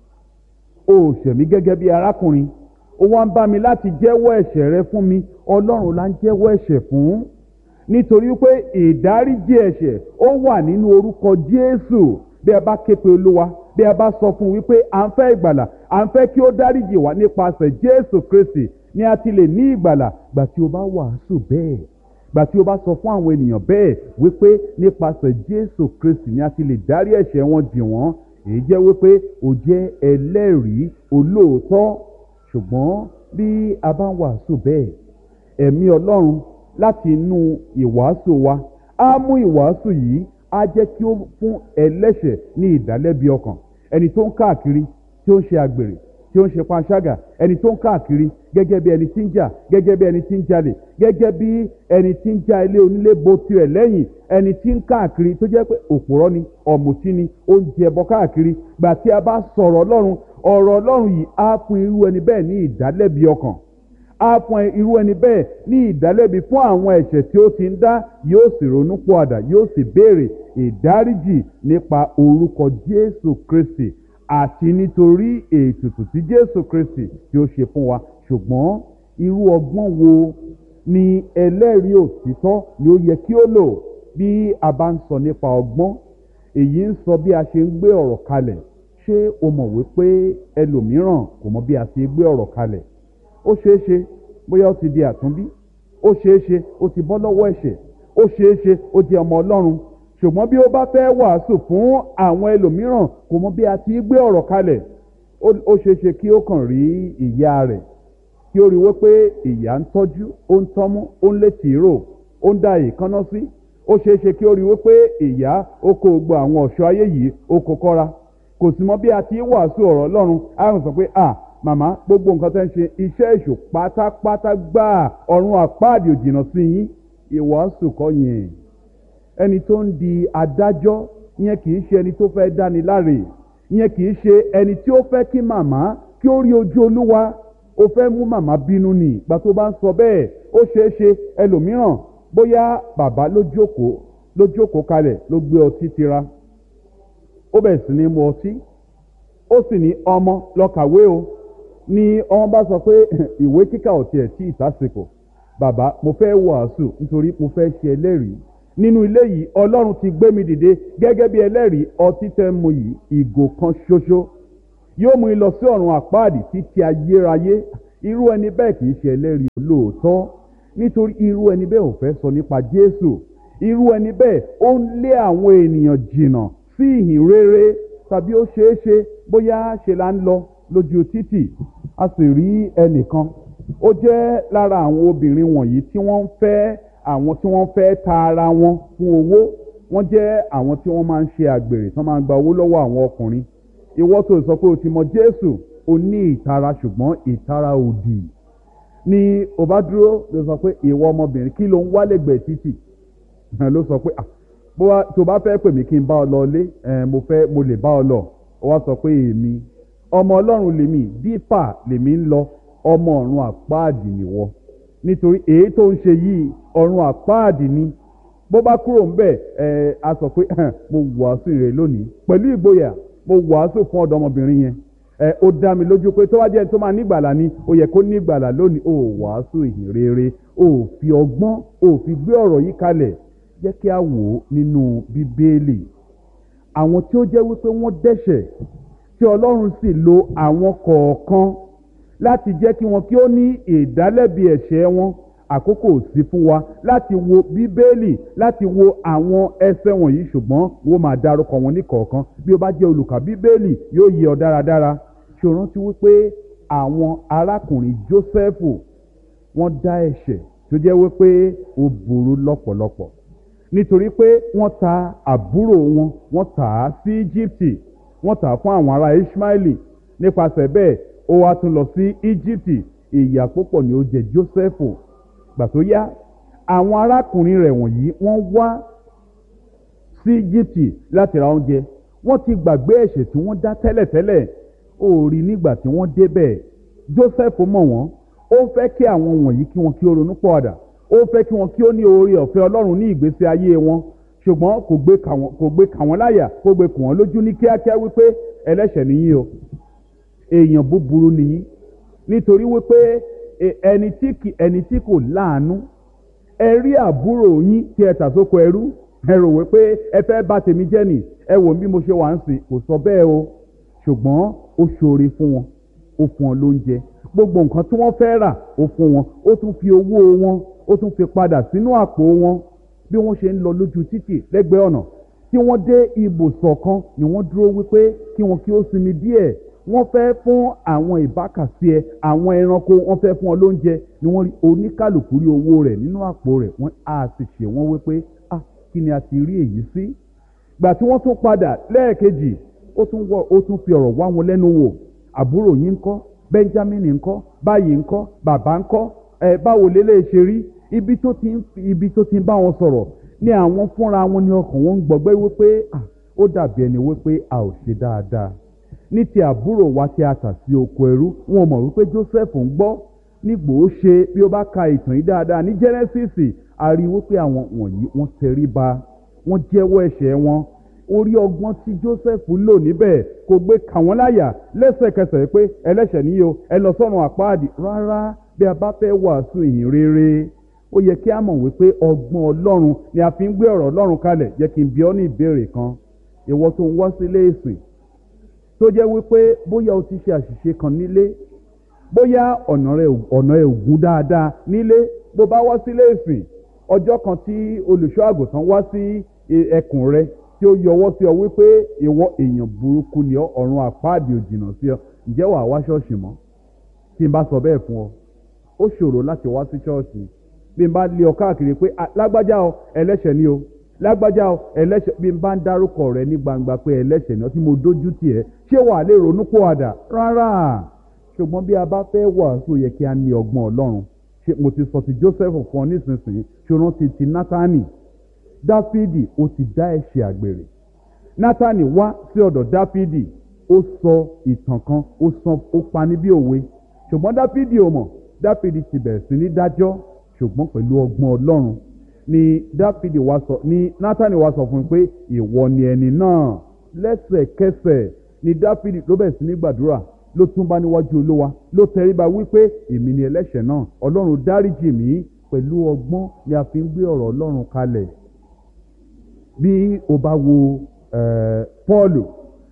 o ò ṣẹ̀ mí gẹ́gẹ́ bí arákùnrin, ó wá ń bá mi láti jẹ́wọ́ ẹ̀ṣẹ̀ rẹ fún mi. Ọlọ́run là ń jẹ́wọ́ ẹ̀ṣẹ̀ fún, nítorí pé ìdáríjì ẹ̀ṣẹ̀ ó wà nínú orúkọ Jésù. Bí a bá ké pe Olúwa, bí a bá sọ fún wípé à ń fẹ́ ìgbàlà, à ń fẹ́ kí ó dáríjì wá nípasẹ̀ Jésù Kristi, ni a ti lè ní ìgbàlà. Gbà tí o bá wàásù bẹ́ẹ̀, gbà tí o bá sọ fún àwọn ènìyàn bẹ́ẹ̀ wípé nípasẹ̀ Jésù Kristi ni a ti lè dárí ẹ̀ṣẹ̀ wọn jì wọ́n, èyí jẹ́ wípé o jẹ́ ẹlẹ́rìí olóòótọ́. Ṣùgbọ́n bí a bá ń wàásù bẹ́ẹ̀, ẹ̀mí Ọlọ́run láti inú ìwàásù wa á mú ìwàásù yìí, á jẹ́ kí ó fún ẹlẹ́ṣẹ̀ ní ìdálẹ́bi ọkàn. Ẹni tó ń káàkiri tí ó ń ṣe àgbèrè, tí ó ń ṣe panṣágà, ẹni tó ń káàkiri gẹ́gẹ́ bí ẹni tí ń jà, gẹ́gẹ́ bí ẹni tí ń jalè, gẹ́gẹ́ bí ẹni tí ń já ilé onílé bo tirẹ̀ lẹ́yìn, ẹni tí ń káàkiri tó jẹ́ pé òpùrọ́ ni, ọ̀mùtí ni, ó ń jẹ ẹbọ káàkiri. Gbà tí a bá sọ̀rọ̀ Ọlọ́run, ọ̀rọ̀ Ọlọ́run yìí á fún irú ẹni bẹ́ẹ̀ ní ìdálẹ́bi ọkàn, á fún irú ẹni bẹ́ẹ̀ ní ìdálẹ́bi fún àwọn ẹ̀ṣẹ̀ tí ó ti ń dá, yóò sì ronú pọ̀àdà, yóò sì béèrè ìdáríjì nípa orúkọ Jésù Kristi àti nítorí ètùtù tí Jésù Kristi tí ó ṣe fún wa. Ṣùgbọ́n irú ọgbọ́n wo ni ẹlẹ́rìí òtítọ́ ni ó yẹ kí ó lò bí a bá ń sọ nípa ọgbọ́n? Èyí ń sọ bí a ṣe ń gbé ọ̀rọ̀ kalẹ̀. Ṣé o mọ̀ wípé ẹlòmíràn kò mọ bí a ṣe gbé ọ̀rọ̀ kalẹ̀? Ó ṣeé ṣe bóyá ó ti di àtúnbí, ó ṣeé ṣe ó ti bọ́ lọ́wọ́ ẹ̀ṣẹ̀, ó ṣeé ṣe ó di ọmọ Ọlọ́run. Ṣùgbọ́n bí ó bá fẹ́ wàásù fún àwọn ẹlòmíràn, kò mọ bí a ti gbé ọ̀rọ̀ kalẹ̀. Ó ṣeé ṣe kí ó kàn rí ìyá rẹ̀, kí ó rí wípé ìyá ń tọ́jú, ó ń tọ́mú, ó ń lé tìró, ó ń da èékánná sí. Ó ṣeé ṣe kí ó rí wípé ìyá ó kó gbogbo àwọn ọ̀ṣọ́ ayé yìí ó kó kọ́ra. Kò sì mọ bí a ti wàásù ọ̀rọ̀ Ọlọ́run. A ń sọ pé à màmá, gbogbo nǹkan tẹ́ ń ṣe iṣẹ́ èṣù pátápátá gbáà, ọ̀run àpáàdì ò jìnnà sí yín. Ìwàásù kọ́ yẹn. Ẹni tó ń di adájọ́ yẹn kì í ṣe ẹni tó fẹ́ dáni láre, yẹn kì í ṣe ẹni tí ó fẹ́ kí màmá kí ó rí ojú Olúwa. Ó fẹ́ mú màmá bínú ni. Ìgbà tó bá ń sọ bẹ́ẹ̀, ó ṣeé ṣe ẹlòmíràn bóyá bàbá ló jókòó ló jókòó kalẹ̀ ló gbé ọtí tira, ó bẹ̀rẹ̀ sí ní mu ọtí, ó sì ní ọmọ lọ kàwé o. Ni ọmọ bá sọ pé ìwé kíkà ò tiẹ̀ tí ìtàsìkò, bàbá mo fẹ́ wàásù nítorí mo fẹ́ ṣe ẹlẹ́rìí nínú ilé yìí. Ọlọ́run ti gbé mi dìde gẹ́gẹ́ bí ẹlẹ́rìí. Ọtí tẹ́ mu yìí ìgò kan ṣoṣo, yóò mú yín lọ sí ọ̀run àpáàdì títí ayérayé. Irú ẹni bẹ́ẹ̀ kì í ṣe ẹlẹ́rìí olóòótọ́, nítorí irú ẹni bẹ́ẹ̀ ò fẹ́ sọ nípa Jésù. Irú ẹni bẹ́ẹ̀ ó ń lé àwọn ènìyàn jìnnà sí ìhìn rere. Tàbí ó ṣeé ṣe bóyá ṣe là ń lọ lójú títì, a sì rí ẹnìkan, ó jẹ́ lára àwọn obìnrin wọ̀nyí tí wọ́n ń fẹ́ àwọn tí wọ́n fẹ́ ta ara wọn fún owó. Wọ́n jẹ́ àwọn tí wọ́n máa ń ṣe àgbèrè, tí wọ́n máa ń gba owó lọ́wọ́ àwọn ọkùnrin. Ìwọ tó sọ pé o ti mọ Jésù, o ní ìtara, ṣùgbọ́n ìtara òdì ni o bá dúró ló sọ pé ìwọ ọmọbìnrin kí ló ń wá lẹ́gbẹ̀ẹ́ títì. Ló sọ pé tó bá fẹ́ pè mí kí n bá ọ lọ lé, mo fẹ́ mo lè bá ọ lọ. Ó wá sọ pé èmi ọmọ Ọlọ́run lèmi, dípà lèmi ń lọ, ọmọ ọ̀run àpáàdì nìwọ. Nítorí èyí tó ń ṣe yìí ọ̀run àpáàdì ni. Bó bá kúrò ń bẹ̀ ẹ a sọ pé mo wàásù rẹ̀ lónìí pẹ̀lú ìgboyà, mo wàásù fún ọ̀dọ́mọbìnrin yẹn. ẹ ó dá mi lójú pé tó wá jẹ́ tó máa nígbàlà ni ó yẹ kó nígbàlà lónìí. Ó wàásù ìhìn rere, ó fi ọgbọ́n, ó fi gbé ọ̀rọ̀ yìí kalẹ̀. Jẹ́ kí a wò ó nínú Bíbélì. Àwọn tí ó jẹ́ wípé wọ́n dẹ́ṣẹ̀ tí Ọlọ́run sì lo àwọn kọ̀ọ̀kan láti jẹ́ kí wọn kí ó ní ìdálẹ́bi ẹ̀ṣẹ̀ wọn. Àkókò sí fún wa láti wo Bíbélì, láti wo àwọn ẹsẹ̀ wọ̀nyí, ṣùgbọ́n wọ́n máa dárúkọ wọn ní kọ̀ọ̀kan. Bí o bá jẹ́ olùkà Bíbélì yóò yé ọ dáradára. Ṣé o rántí wípé àwọn arákùnrin Jósẹ́fù wọ́n dá ẹ̀ṣẹ̀ tó jẹ́ wípé ó burú lọ́pọ̀lọpọ̀, nítorí pé wọ́n ta àbúrò wọn, wọ́n tà á sí Íjíbítì, wọ́n tà á fún àwọn ará Íṣmáẹ́lì. Nípasẹ̀ bẹ́ẹ̀ ó wá tún lọ sí Íjíbítì. Ìyà púpọ̀ ni ó jẹ Jósẹ́fù. Gbà tó yá, àwọn arákùnrin rẹ̀ wọ̀nyí wọ́n wá sí Íjíbítì láti ra oúnjẹ. Wọ́n ti gbàgbé ẹ̀ṣẹ̀ tí wọ́n dá tẹ́lẹ̀tẹ́lẹ̀. Ó rí nígbà tí wọ́n débẹ̀, Jósẹ́fù mọ̀ wọ́n. Ó fẹ́ kí àwọn wọ̀nyí kí wọn kí ó ronú pọ̀àdà. Ó fẹ́ kí wọn kí ó ní oore ọ̀fẹ́ Ọlọ́run ní ìgbésí ayé wọn. Ṣùgbọ́n kò gbé kà wọ́n kò gbé kà wọ́n láyà, kò gbé kù wọ́n lójú ní kíákíá wípé ẹlẹ́ṣẹ̀ nìyí o, èèyàn búburú nìyí. Nítorí wípé ẹni tí kì ẹni tí kò láàánú, ẹ rí àbúrò yín tí ẹ tà sóko ẹrú, ẹ rò wípé ẹ fẹ́ bà tèmi jẹ́ nì, ẹ wò bí mo ṣe wà ń sìn. Kò sọ bẹ́ẹ̀ o, ṣùgbọ́n ó ṣoore fún wọn, ó fún wọn lóúnjẹ, gbogbo nǹkan tí wọ́n fẹ́ rà ó fún wọn, ó tún fi owó wọn ó tún fi padà sínú àpò wọn. Bí wọ́n ṣe ń lọ lójú títì lẹ́gbẹ̀ẹ́ ọ̀nà, tí wọ́n dé ibùsọ̀ kan ni wọ́n dúró wípé kí wọn kí ó sinmi díẹ̀. Wọ́n fẹ́ fún àwọn ìbákasí ẹ, àwọn ẹranko, wọ́n fẹ́ fún wọn lóúnjẹ, ni wọ́n rí oníkálùkù rí owó rẹ̀ nínú àpò rẹ̀. Wọ́n á sì ṣe wọ́n wípé ah kí ni a ti rí èyí sí. Gbà tí wọ́n tún padà lẹ́ẹ̀kejì, ó tún wọ ó tún fi ọ̀rọ̀ wá wọn lẹ́nu wò. Àbúrò yín ńkọ́, Benjamin ńkọ́, báyìí ńkọ́, bàbá ńkọ́, ẹ báwo lélẹ̀ ṣe rí. Ibi tó ti ń ibi tó ti ń bá wọn sọ̀rọ̀ ni àwọn fúnra wọn ní ọkàn wọn ń gbọgbẹ́ wípé ah ó dàbí ẹni wípé a ò ṣe dáadáa. Ní ti àbúrò wa tí a tà sí oko ẹrú, wọn mọ̀ wípé Joseph ń gbọ́. Nígbò ó ṣe bí ó bá ka ìtàn yìí dáadáa ní Genesis, a rí wípé àwọn wọ̀nyí wọ́n tẹríba, wọ́n jẹ́wọ́ ẹ̀ṣẹ̀ wọn. Orí ọgbọ́n tí Joseph lò níbẹ̀ kò gbé kà wọ́n láyà lẹ́sẹ̀kẹsẹ̀ pé ẹlẹ́ṣẹ̀ níyì o, ẹ lọ sọ́run àpáàdì. Rárá, bí a bá fẹ́ wàásù ìhìn rere, ó yẹ kí a mọ̀ wípé ọgbọ́n Ọlọ́run ni a fi ń gbé ọ̀rọ̀ Ọlọ́run kalẹ̀. Jẹ́ kí n bi ọ́ ní ìbéèrè kan. Ìwọ tó ń wá sílé ìsìn, tó jẹ́ wípé bóyá o ti ṣe àṣìṣe kan nílé, bóyá ọ̀nà rẹ̀ ọ̀nà ẹ̀ ògún dáadáa nílé, bó bá wá sílé ìsìn, ọjọ́ kan tí olùṣọ́ àgùntàn wá sí ẹkùn rẹ tí ó yọwọ́ sí ọ wípé ìwọ èèyàn burúkú ni ọ, ọ̀run àpáàdì ò jìnnà sí ọ, ǹjẹ́ wàá wá ṣọ́ọ̀ṣì mọ́? Tí n bá sọ bẹ́ẹ̀ fún ọ, ó ṣòro láti wá sí ṣọ́ọ̀ṣì. Bí n bá lé ọ káàkiri pé lágbájá ọ ẹlẹ́ṣẹ̀ ni o, lágbájá ọ ẹlẹ́ṣẹ̀, bí n bá ń dárúkọ rẹ ní gbangba pé ẹlẹ́ṣẹ̀ ni ọ tí mo dójú tì ẹ́, ṣé wàá lè ronú pòwàdà? Rárá. Ṣùgbọ́n bí a bá fẹ́ wàásù yẹ kí a ní ọgbọ́n Ọlọ́run. Ṣé mo ti sọ ti Joseph fún ọ nísinsìnyí, ṣòro ti ti Nátánì. Dáfídì ó ti dá ẹ̀ṣẹ̀ àgbèrè. Nátánì wá sí ọ̀dọ̀ Dáfídì, ó sọ ìtàn kan, ó sọ ó pa ní bí òwe. Ṣùgbọ́n Dáfídì ò mọ̀. Dáfídì ti bẹ̀rẹ̀ sí ní dájọ́, ṣùgbọ́n pẹ̀lú ọgbọ́n Ọlọ́run ni Dáfídì wá sọ ní Nátánì wá sọ fún un pé ìwọ ni ẹni náà. Lẹ́sẹ̀kẹsẹ̀ ni Dáfídì ló bẹ̀rẹ̀ sí ní gbàdúrà, ló túnbá níwájú Olúwa, ló tẹríba wípé èmi ni ẹlẹ́ṣẹ̀ náà, Ọlọ́run dáríjì mí. Pẹ̀lú ọgbọ́n ni a fi ń gbé ọ̀rọ̀ Ọlọ́run kalẹ̀. Bí o bá wo Pọ́ọ̀lù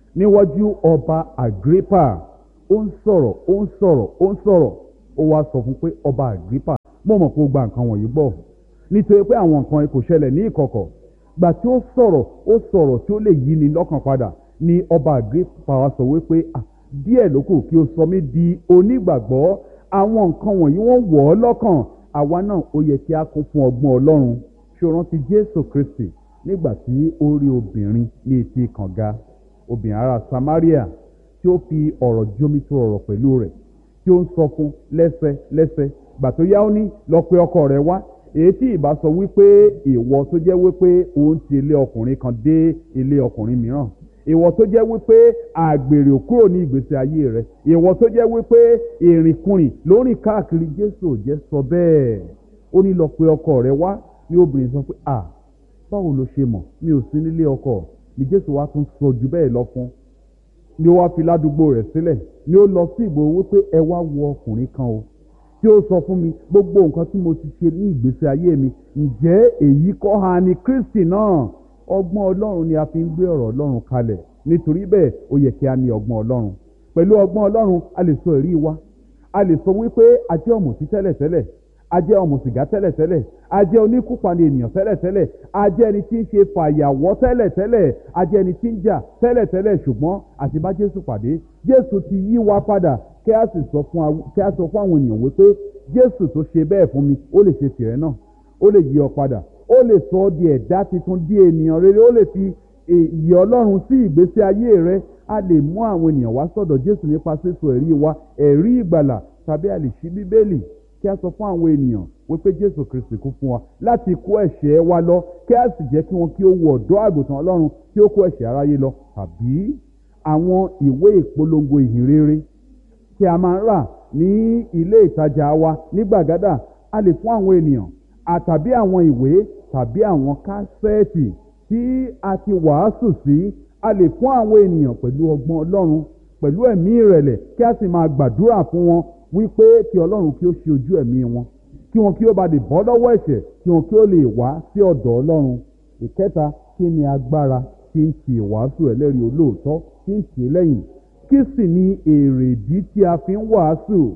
níwájú ọba Agrippa. Ó ń sọ̀rọ̀ ó ń sọ̀rọ̀ ó ń sọ̀rọ̀ ó wá sọ fún pé ọba Agrippa, mo mọ̀ pé ó gba nǹkan wọ̀nyí gbọ́ nítorí pé àwọn nǹkan kò ṣẹlẹ̀ ní ìkọ̀kọ̀. Gbà tí ó sọ̀rọ̀ ó sọ̀rọ̀ tí ó lè yí ni lọ́kàn padà ni ọba Agrippa wá sọ wípé ah díẹ̀ ló kù kí o sọ mí di onígbàgbọ́. Àwọn nǹkan wọ̀nyí wọ́n wọ̀ ọ́ lọ́kàn. Àwa náà ó yẹ kí a kún fún ọgbọ́n Ọlọ́run. Ṣé o rántí Jésù Kristi nígbà tí ó rí obìnrin ní etí kànga, obìnrin ará Samaria, tí ó fi ọ̀rọ̀ jómitó ọ̀rọ̀ pẹ̀lú rẹ̀, tí ó ń sọ fún lẹ́sẹ lẹ́sẹ. Gbà tó yá ó ní lọ pe ọkọ rẹ̀ wá. Èyí tí ìbá sọ wípé ìwọ tó jẹ́ wípé òun ti ilé ọkùnrin kan dé ilé ọkùnrin mìíràn, ìwọ tó jẹ́ wípé àgbèrè ò kúrò ní ìgbésí ayé rẹ̀, ìwọ tó jẹ́ wípé ìrìnkúrìn ló rìn káàkiri, Jésù ò jẹ́ sọ bẹ́ẹ̀. Ó ní lọ pe ọkọ rẹ̀ wá. Ní obìnrin sọ pé à báwo lo ṣe mọ̀ mi ò sí nílé ọkọ? Ní Jésù wá tún sọ jù bẹ́ẹ̀ lọ fún. Ni ó wá fi ládùúgbò rẹ̀ sílẹ̀, ni ó lọ sí ìgboro wípé ẹ wá wo ọkùnrin kan o tí ó sọ fún mi gbogbo nǹkan tí mo ti ṣe ní ìgbésí ayé mi. Ǹjẹ́ èyí kọ́ ha ni Kristi náà? Ọgbọ́n Ọlọ́run ni a fi ń gbé ọ̀rọ̀ Ọlọ́run kalẹ̀. Nítorí bẹ́ẹ̀ ó yẹ kí a ní ọgbọ́n Ọlọ́run. Pẹ̀lú ọgbọ́n Ọlọ́run a lè sọ èrí wa. A lè sọ wípé a jẹ́ ọ̀mùtí tẹ́lẹ̀tẹ́lẹ̀, a jẹ́ ọ̀mùsìgá tẹ́lẹ̀tẹ́lẹ̀, a jẹ́ oníkúpani ènìyàn tẹ́lẹ̀tẹ́lẹ̀, a jẹ́ ẹni tí ń ṣe fàyàwọ́ tẹ́lẹ̀tẹ́lẹ̀, a jẹ́ ẹni tí ń jà tẹ́lẹ̀tẹ́lẹ̀, ṣùgbọ́n àti bá Jésù pàdé, Jésù ti yí wa padà. Kí a sì sọ fún kí a sọ fún àwọn ènìyàn wípé Jésù tó ṣe bẹ́ẹ̀ fún mi ó lè ṣe tìrẹ náà, ó lè yí ọ padà, ó lè sọ ọ́ di ẹ̀dá tuntun, di ènìyàn rere, ó lè fi ìyè Ọlọ́run sí ìgbésí ayé rẹ. A lè mú àwọn ènìyàn wá sọ́dọ̀ Jésù nípa sísọ ẹ̀rí wa, ẹ̀rí ìgbàlà, tàbí a lè ṣí Bíbélì kí a sọ fún àwọn ènìyàn wípé Jésù Kristi kú fún wa láti kó ẹ̀ṣẹ̀ wa lọ, kí a sì jẹ́ kí wọn kí ó wo ọ̀dọ́ àgùntàn Ọlọ́run kí ó kó ẹ̀ṣẹ̀ aráyé lọ. Tàbí àwọn ìwé ìpolongo ìhìnrere tí a máa ń rà ní ilé ìtajà wa ní gbàgádà, a lè fún àwọn ènìyàn. Àtàbí àwọn ìwé tàbí àwọn kásẹ́ẹ̀tì tí a ti wàásù sí, a lè fún àwọn ènìyàn pẹ̀lú ọgbọ́n Ọlọ́run, pẹ̀lú ẹ̀mí ìrẹ̀lẹ̀, kí a sì máa gbàdúrà fún wọn wípé kí Ọlọ́run kí ó ṣe ojú ẹ̀mí wọn, kí wọn kí ó bá lè bọ́ lọ́wọ́ ẹ̀ṣẹ̀, kí wọn kí ó lè wá sí ọ̀dọ̀ Ọlọ́run. Ìkẹta, kí ni agbára tí ń ti ìwàásù ẹlẹ́rìí olóòótọ́ tí ń tì í lẹ́yìn? Kí sì ni èrèdí tí a fi ń wàásù?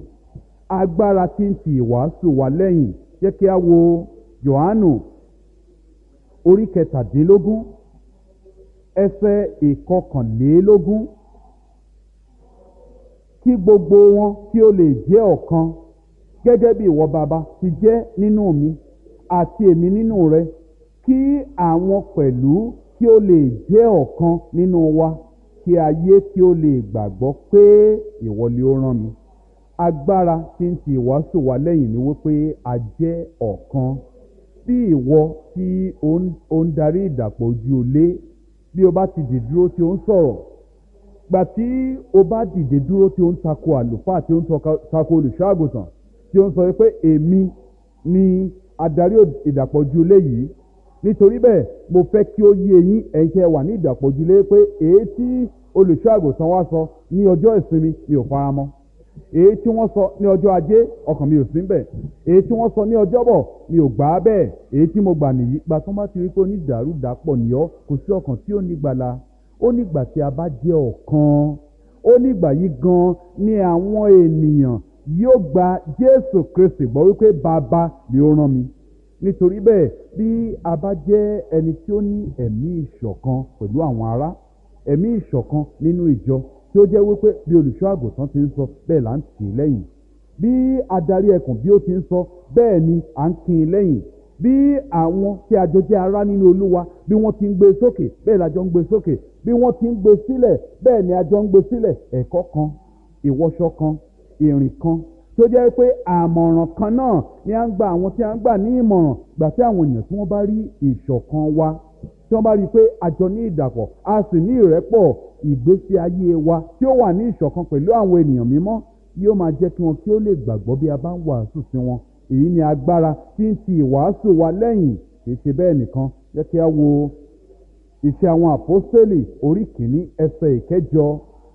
Agbára tí ń ti ìwàásù wa lẹ́yìn. Jẹ́ kí a wo Jòhánù orí kẹtàdínlógún ẹsẹ̀ ìkọkànlélógún. Kí gbogbo wọn kí ó lè jẹ́ ọ̀kan, gẹ́gẹ́ bí ìwọ Baba ti jẹ́ nínú mi àti èmi nínú rẹ, kí àwọn pẹ̀lú kí ó lè jẹ́ ọ̀kan nínú wa, kí ayé kí ó lè gbàgbọ́ pé ìwọ ni ó rán mi. Agbára tí ń ti ìwàásù wa lẹ́yìn ni wípé a jẹ́ ọ̀kan. Bí ìwọ tí ó ń darí ìdàpọ̀ ojú olé, bí o bá ti dìde dúró tí ó ń sọ̀rọ̀, gbà tí o bá dìde dúró tí ó ń tako àlùfáà, tí ó ń tako olùṣọ́ àgùntàn, tí ó ń sọ wípé èmi ni adarí ìdàpọ̀ ojú olé yìí, nítorí bẹ́ẹ̀ mo fẹ́ kí ó yé yín ẹ̀yin tí ẹ wà ní ìdàpọ̀ ojú olé pé èyí tí olùṣọ́ àgùntàn wa sọ ní ọjọ́ ìsinmi mi ò fara mọ́, èyí tí wọ́n sọ ní ọjọ́ ajé ọkàn mi ò sí bẹ̀, èyí tí wọ́n sọ ní ọjọ́bọ̀ mi ò gbà á bẹ́ẹ̀, èyí tí mo gbà nìyí. Gbà tó bá ti rí pé onídàrúdàpọ̀ nìyọ́, kò sí ọkàn tí ó ní gbàlà. Ó nígbà tí a bá jẹ́ ọ̀kan, ó nígbà yìí gan ni àwọn ènìyàn yóò gba Jésù Kristi gbọ́ wípé Baba ni ó rán mi. Nítorí bẹ́ẹ̀, bí a bá jẹ́ ẹni tí ó ní ẹ̀mí ìṣọ̀kan pẹ̀lú àwọn ará, ẹ̀mí ìṣọ̀kan nínú ìjọ, tí ó jẹ́ wípé bí olùṣọ́ àgùntàn ti ń sọ bẹ́ẹ̀ là ń tì í lẹ́yìn, bí adarí ẹkùn bí ó ti ń sọ bẹ́ẹ̀ ni à ń kì í lẹ́yìn, bí àwọn tí a jọ jẹ́ ará nínú Olúwa bí wọ́n ti ń gbé sókè bẹ́ẹ̀ la jọ ń gbé sókè, bí wọ́n ti ń gbé sílẹ̀ bẹ́ẹ̀ ni a jọ ń gbé sílẹ̀. Ẹ̀kọ́ kan, ìwọṣọ kan, ìrìn kan, tó jẹ́ pé àmọ̀ràn kan náà ni à ń gba àwọn tí à ń gbà ní ìmọ̀ràn. Gbà tí àwọn ènìyàn tí wọ́n bá rí ìṣọ̀kan wa, tí wọ́n bá rí i pé a jọ ní ìdàpọ̀, a sì ní ìrẹ́pọ̀, ìgbésí ayé wa tí ó wà ní ìṣọ̀kan pẹ̀lú àwọn ènìyàn mímọ́ yóò máa jẹ́ kí wọn kí ó lè gbàgbọ́ bí a bá ń wàásù sí wọn. Èyí ni agbára tí ń ti ìwàásù wa lẹ́yìn. Kì í ṣe bẹ́ẹ̀ nìkan. Jẹ́ kí a wo Iṣẹ́ àwọn Àpọ́stélì orí kìíní ẹsẹ̀ ìkẹjọ.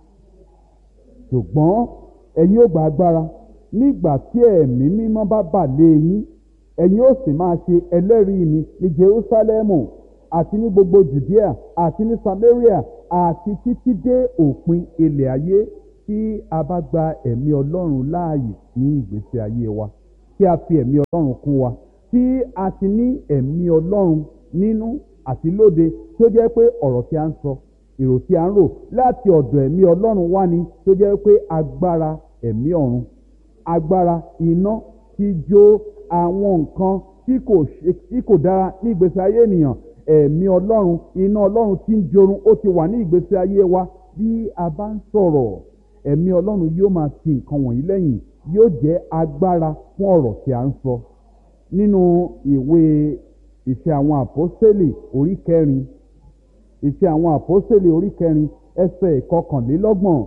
Ṣùgbọ́n ẹ̀yin ó gba agbára nígbà tí ẹ̀mí mímọ́ bá bà lé yín, ẹ̀yin ó sì máa ṣe ẹlẹ́rìí mi ní Jerúsálẹ́mù àti ní gbogbo Jùdíà àti ní Samaria àti títí dé òpin ilẹ̀ ayé. Tí a bá gba ẹ̀mí Ọlọ́run láàyè ní ìgbésí ayé wa, tí a fi ẹ̀mí Ọlọ́run kún wa, tí a ti ní ẹ̀mí Ọlọ́run nínú àti lóde, tí ó jẹ́ pé ọ̀rọ̀ tí a ń sọ, èrò tí a ń rò láti ọ̀dọ̀ ẹ̀mí Ọlọ́run wá ni, tí ó jẹ́ pé agbára ẹ̀mí ọ̀run, agbára iná tí jó àwọn nǹkan tí kò ṣe tí kò dára ní ìgbésí ayé ènìyàn, ẹ̀mí Ọlọ́run, iná Ọlọ́run tí ń jorun ó ti wà ní ìgbésí ayé wa. Bí a bá ń sọ̀rọ̀, ẹ̀mí Ọlọ́run yóò máa ti nǹkan wọ̀nyí lẹ́yìn, yóò jẹ́ agbára fún ọ̀rọ̀ tí a ń sọ. Nínú ìwé Ìṣe àwọn Àpọ́stélì orí kẹrin, Ìṣe àwọn Àpọ́stélì orí kẹrin ẹsẹ̀ ìkọkànlélọ́gbọ̀n.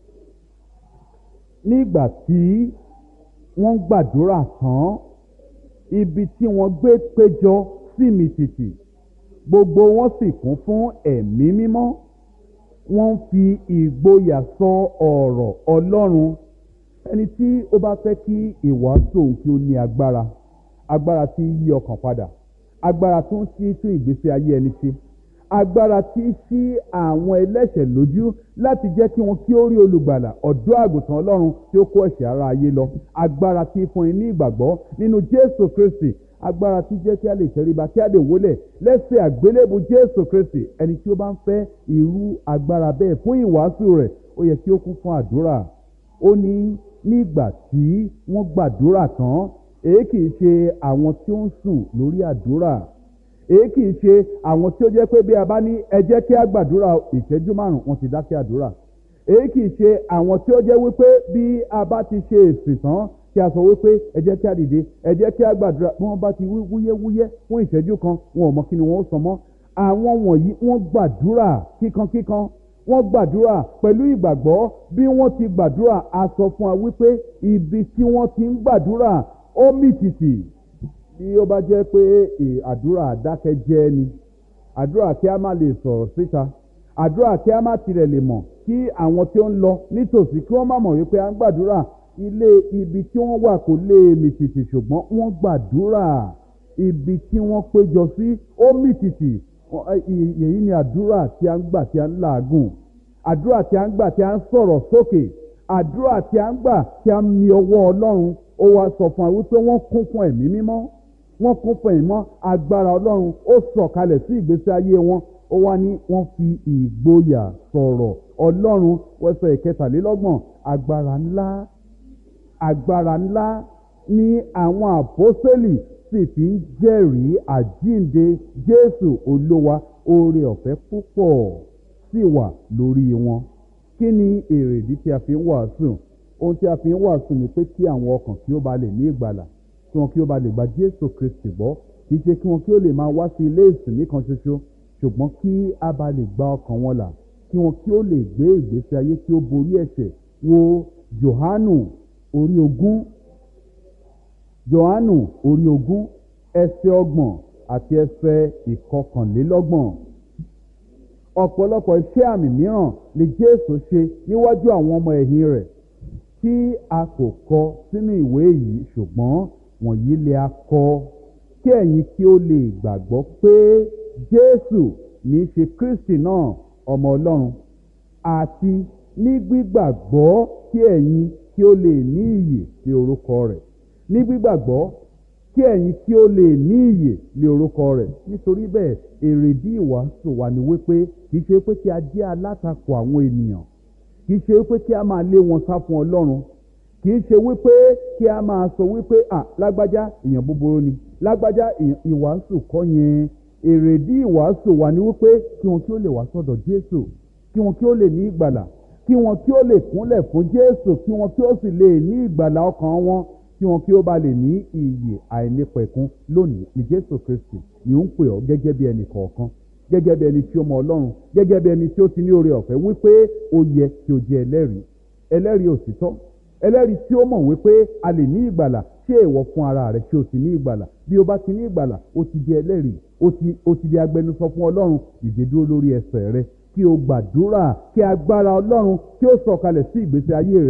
Nígbà tí wọ́n gbàdúrà tán, ibi tí wọ́n gbé péjọ sì mì tìtì, gbogbo wọn sì kún fún ẹ̀mí mímọ́. Wọ́n fi ìgboyà sọ ọ̀rọ̀ Ọlọ́run. Ẹni tí ó bá fẹ́ kí ìwàásù òun kí ó ní agbára, agbára tí yí ọkàn padà, agbára tó ń ṣí tún ìgbésí ayé ẹni ṣe, agbára tí ṣí àwọn ẹlẹ́ṣẹ̀ lójú láti jẹ́ kí wọn kí ó rí olùgbàlà, ọ̀dọ́ àgùntàn Ọlọ́run tí ó kó ẹ̀ṣẹ̀ ara ayé lọ, agbára tí fúnni ní ìgbàgbọ́ nínú Jésù Kristi, agbára tí jẹ́ kí a lè tẹríba, kí a lè wólẹ̀ lẹ́sẹ̀ àgbélébù Jésù Kristi. Ẹni tí ó bá ń fẹ́ irú agbára bẹ́ẹ̀ fún ìwàásù rẹ̀, ó yẹ kí ó kún fún àdúrà. Ó ní nígbà tí wọ́n gbàdúrà tán, èyí kì í ṣe àwọn tí ó ń sùn lórí àdúrà, èyí kì í ṣe àwọn tí ó jẹ́ pé bí a bá ní ẹ jẹ́ kí a gbàdúrà ìṣẹ́jú márùn-ún wọn ti dákẹ́ àdúrà, èyí kì í ṣe àwọn tí ó jẹ́ wípé bí a bá ti ṣe èsì tán kí a sọ wípé ẹ jẹ́ kí a dìde, ẹ jẹ́ kí a gbàdúrà, bí wọ́n bá ti wí wúyẹ́wúyẹ́ fún ìṣẹ́jú kan wọn ò mọ kí ni wọ́n ó sọ mọ́. Àwọn wọ̀nyí wọ́n gbàdúrà kíkankíkan, wọ́n gbàdúrà pẹ̀lú ìgbàgbọ́. Bí wọ́n ti gbàdúrà, a sọ fún wa wípé ibi tí wọ́n ti ń gbàdúrà ó mì tìtì. Bí ó bá jẹ́ pé àdúrà àdákẹ́jẹ́ ni, àdúrà kí a má lè sọ̀rọ̀ síta, àdúrà kí a má tirẹ̀ lè mọ̀, kí àwọn tí ó ń lọ nítòsí kí wọ́n má mọ̀ wípé a ń gbàdúrà, ilé ibi tí wọ́n wà kò lè mì tìtì, ṣùgbọ́n wọ́n gbàdúrà ibi tí wọ́n péjọ sí ó mì tìtì. Èyí ni àdúrà tí a ń gbà tí a ń làágùn, àdúrà tí a ń gbà tí a ń sọ̀rọ̀ sókè, àdúrà tí a ń gbà tí a ń mi ọwọ́ Ọlọ́run. Ó wá sọ fún wa wípé wọ́n kún fún ẹ̀mí mímọ́, wọ́n kún fún ẹ̀mí mímọ́, agbára Ọlọ́run ó sọ̀kalẹ̀ sí ìgbésí ayé wọn. Ó wá ní wọ́n fi ìgboyà sọ̀rọ̀ Ọlọ́run. Wẹ́sẹ̀ ìkẹtàlélọ́gbọ̀n, agbára ńlá, agbára ńlá ní àwọn àpọ́sítélì sì fi ń jẹ́rìí àjíǹde Jésù Olúwa, oore ọ̀fẹ́ púpọ̀ sì wà lórí wọn. Kí ni èrèdí tí a fi ń wàásù? Ohun tí a fi ń wàásù ni pé kí àwọn ọkàn kí ó ba lè ní ìgbàlà, kí wọn kí ó ba lè gba Jésù Kristi gbọ́. Kì í ṣe kí wọn kí ó lè máa wá sí ilé ìsìn nìkan ṣoṣo, ṣùgbọ́n kí a ba lè gba ọkàn wọn là, kí wọn kí ó lè gbé ìgbésí ayé tí ó borí ẹ̀ṣẹ̀. Wo Jòhánù orí ogún, Jòhánù orí ogún ẹsẹ̀ ọgbọ̀n àti ẹsẹ̀ ìkọkànlélọ́gbọ̀n. Ọ̀pọ̀lọpọ̀ iṣẹ́ àmì mìíràn ni Jésù ṣe níwájú àwọn ọmọ ẹ̀yìn rẹ̀ tí a kò kọ sínú ìwé yìí, ṣùgbọ́n wọ̀nyí lè a kọ kí ẹ̀yin kí ó lè gbàgbọ́ pé Jésù ní í ṣe Kristi náà, ọmọ Ọlọ́run, àti ní gbígbàgbọ́ kí ẹ̀yin kí ó lè ní ìyè sí orúkọ rẹ̀. Ní gbígbàgbọ́ kí ẹ̀yin kí ó lè ní ìyè lé orúkọ rẹ̀. Nítorí bẹ́ẹ̀, èrèdí ìwàásù wa ni wípé kì í ṣe pé kí a jẹ́ alátakò àwọn ènìyàn, kì í ṣe wípé kí a máa lé wọn sá fún Ọlọ́run, kì í ṣe wípé kí a máa sọ wípé à lágbájá èèyàn búburú ni, lágbájá ìwàásù kọ́ yẹn. Èrèdí ìwàásù wa ni wípé kí wọn kí ó lè wá sọ́dọ̀ Jésù, kí wọn kí ó lè ní ìgbàlà, kí wọn kí ó lè kúnlẹ̀ fún Jésù, kí wọn kí ó sì lè ní ìgbàlà ọkàn wọn, kí wọn kí ó bá lè ní ìyè àìnípẹ̀kun. Lónìí ni Jésù Kristi ni ó ń pè ọ́ gẹ́gẹ́ bí ẹnì kọ̀ọ̀kan, gẹ́gẹ́ bí ẹni tí ó mọ Ọlọ́run, gẹ́gẹ́ bí ẹni tí ó ti ní oore ọ̀fẹ́ wípé ó yẹ kí ó jẹ́ ẹlẹ́rìí, ẹlẹ́rìí òtítọ́, ẹlẹ́rìí tí ó mọ̀ wípé a lè ní ìgbàlà. Ṣé ìwọ fún ara rẹ kí o sì ní ìgbàlà? Bí o bá ti ní ìgbàlà, o ti di ẹlẹ́rìí, o ti o ti di agbẹnusọ fún Ọlọ́run. Dìde dúró lórí ẹsẹ̀ rẹ kí o gbàdúrà kí agbára Ọlọ́run kí ó sọ̀kalẹ̀ sí ìgbésí ayé rẹ,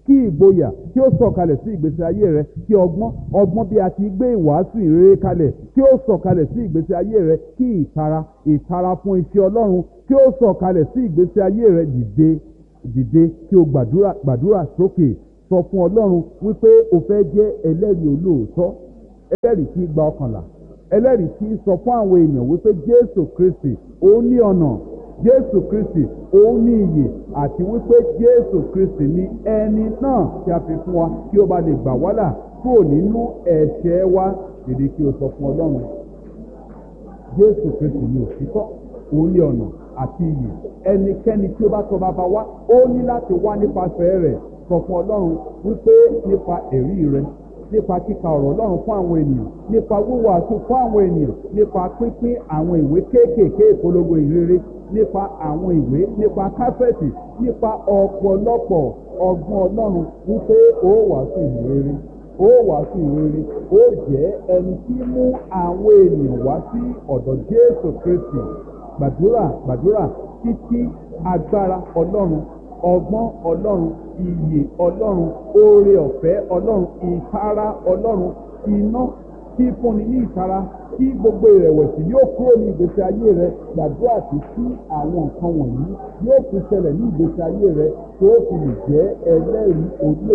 kí ìgboyà kí ó sọ̀kalẹ̀ sí ìgbésí ayé rẹ, kí ọgbọ́n ọgbọ́n bí a ti gbé ìwàásù ìrere kalẹ̀ kí ó sọ̀kalẹ̀ sí ìgbésí ayé rẹ, kí ìtara ìtara fún iṣẹ́ Ọlọ́run kí ó sọ̀kalẹ̀ sí ìgbésí ayé rẹ. Dìde dìde kí o gbàdúrà gbàdúrà sókè, sọ fún Ọlọ́run wípé o fẹ́ jẹ́ ẹlẹ́rìí olóòótọ́, ẹlẹ́rìí tí gba ọkànlá, ẹlẹ́rìí tí sọ fún àwọn èèyàn wípé Jésù Kristi ó ní ọ̀nà, Jésù Kristi ó ní ìyè, àti wípé Jésù Kristi ní ẹni náà tí a fi fún wa kí ó bá lè gbà wá là kúrò nínú ẹ̀ṣẹ̀ wa. Dìde kí o sọ fún Ọlọ́run, Jésù Kristi ní òtítọ́, ó ní ọ̀nà àti ìyè. Ẹnikẹ́ni tí ó bá tọ̀ bàbá wá ó ní láti wá nípasẹ̀ rẹ̀. Sọ fún Ọlọ́run wípé nípa ẹ̀rí rẹ, nípa kíka ọ̀rọ̀ Ọlọ́run fún àwọn ènìyàn, nípa wíwàásù fún àwọn ènìyàn, nípa pínpín àwọn ìwé kéékèèké ìpolongo ìrere, nípa àwọn ìwé, nípa káfẹ́ẹ̀tì, nípa ọ̀pọ̀lọpọ̀ ọgbọ́n Ọlọ́run wípé ó wàásù ìrere, ó wàásù ìrere, ó jẹ́ ẹni tí mú àwọn ènìyàn wá sí ọ̀dọ̀ Jésù Kristi. Gbàdúrà gbàdúrà títí agbára Ọlọ́run, ọgbọ́n Ọlọ́run, ìyè Ọlọ́run, oore ọ̀fẹ́ Ọlọ́run, ìtara Ọlọ́run, iná tí fúnni ní ìtara, tí gbogbo ìrẹ̀wẹ̀sì yóò kúrò ní ìgbésí ayé rẹ. Gbàdúrà tí tí àwọn nǹkan wọ̀nyí yóò fi ṣẹlẹ̀ ní ìgbésí ayé rẹ tó fi lè jẹ́ ẹlẹ́rìí olóòótọ́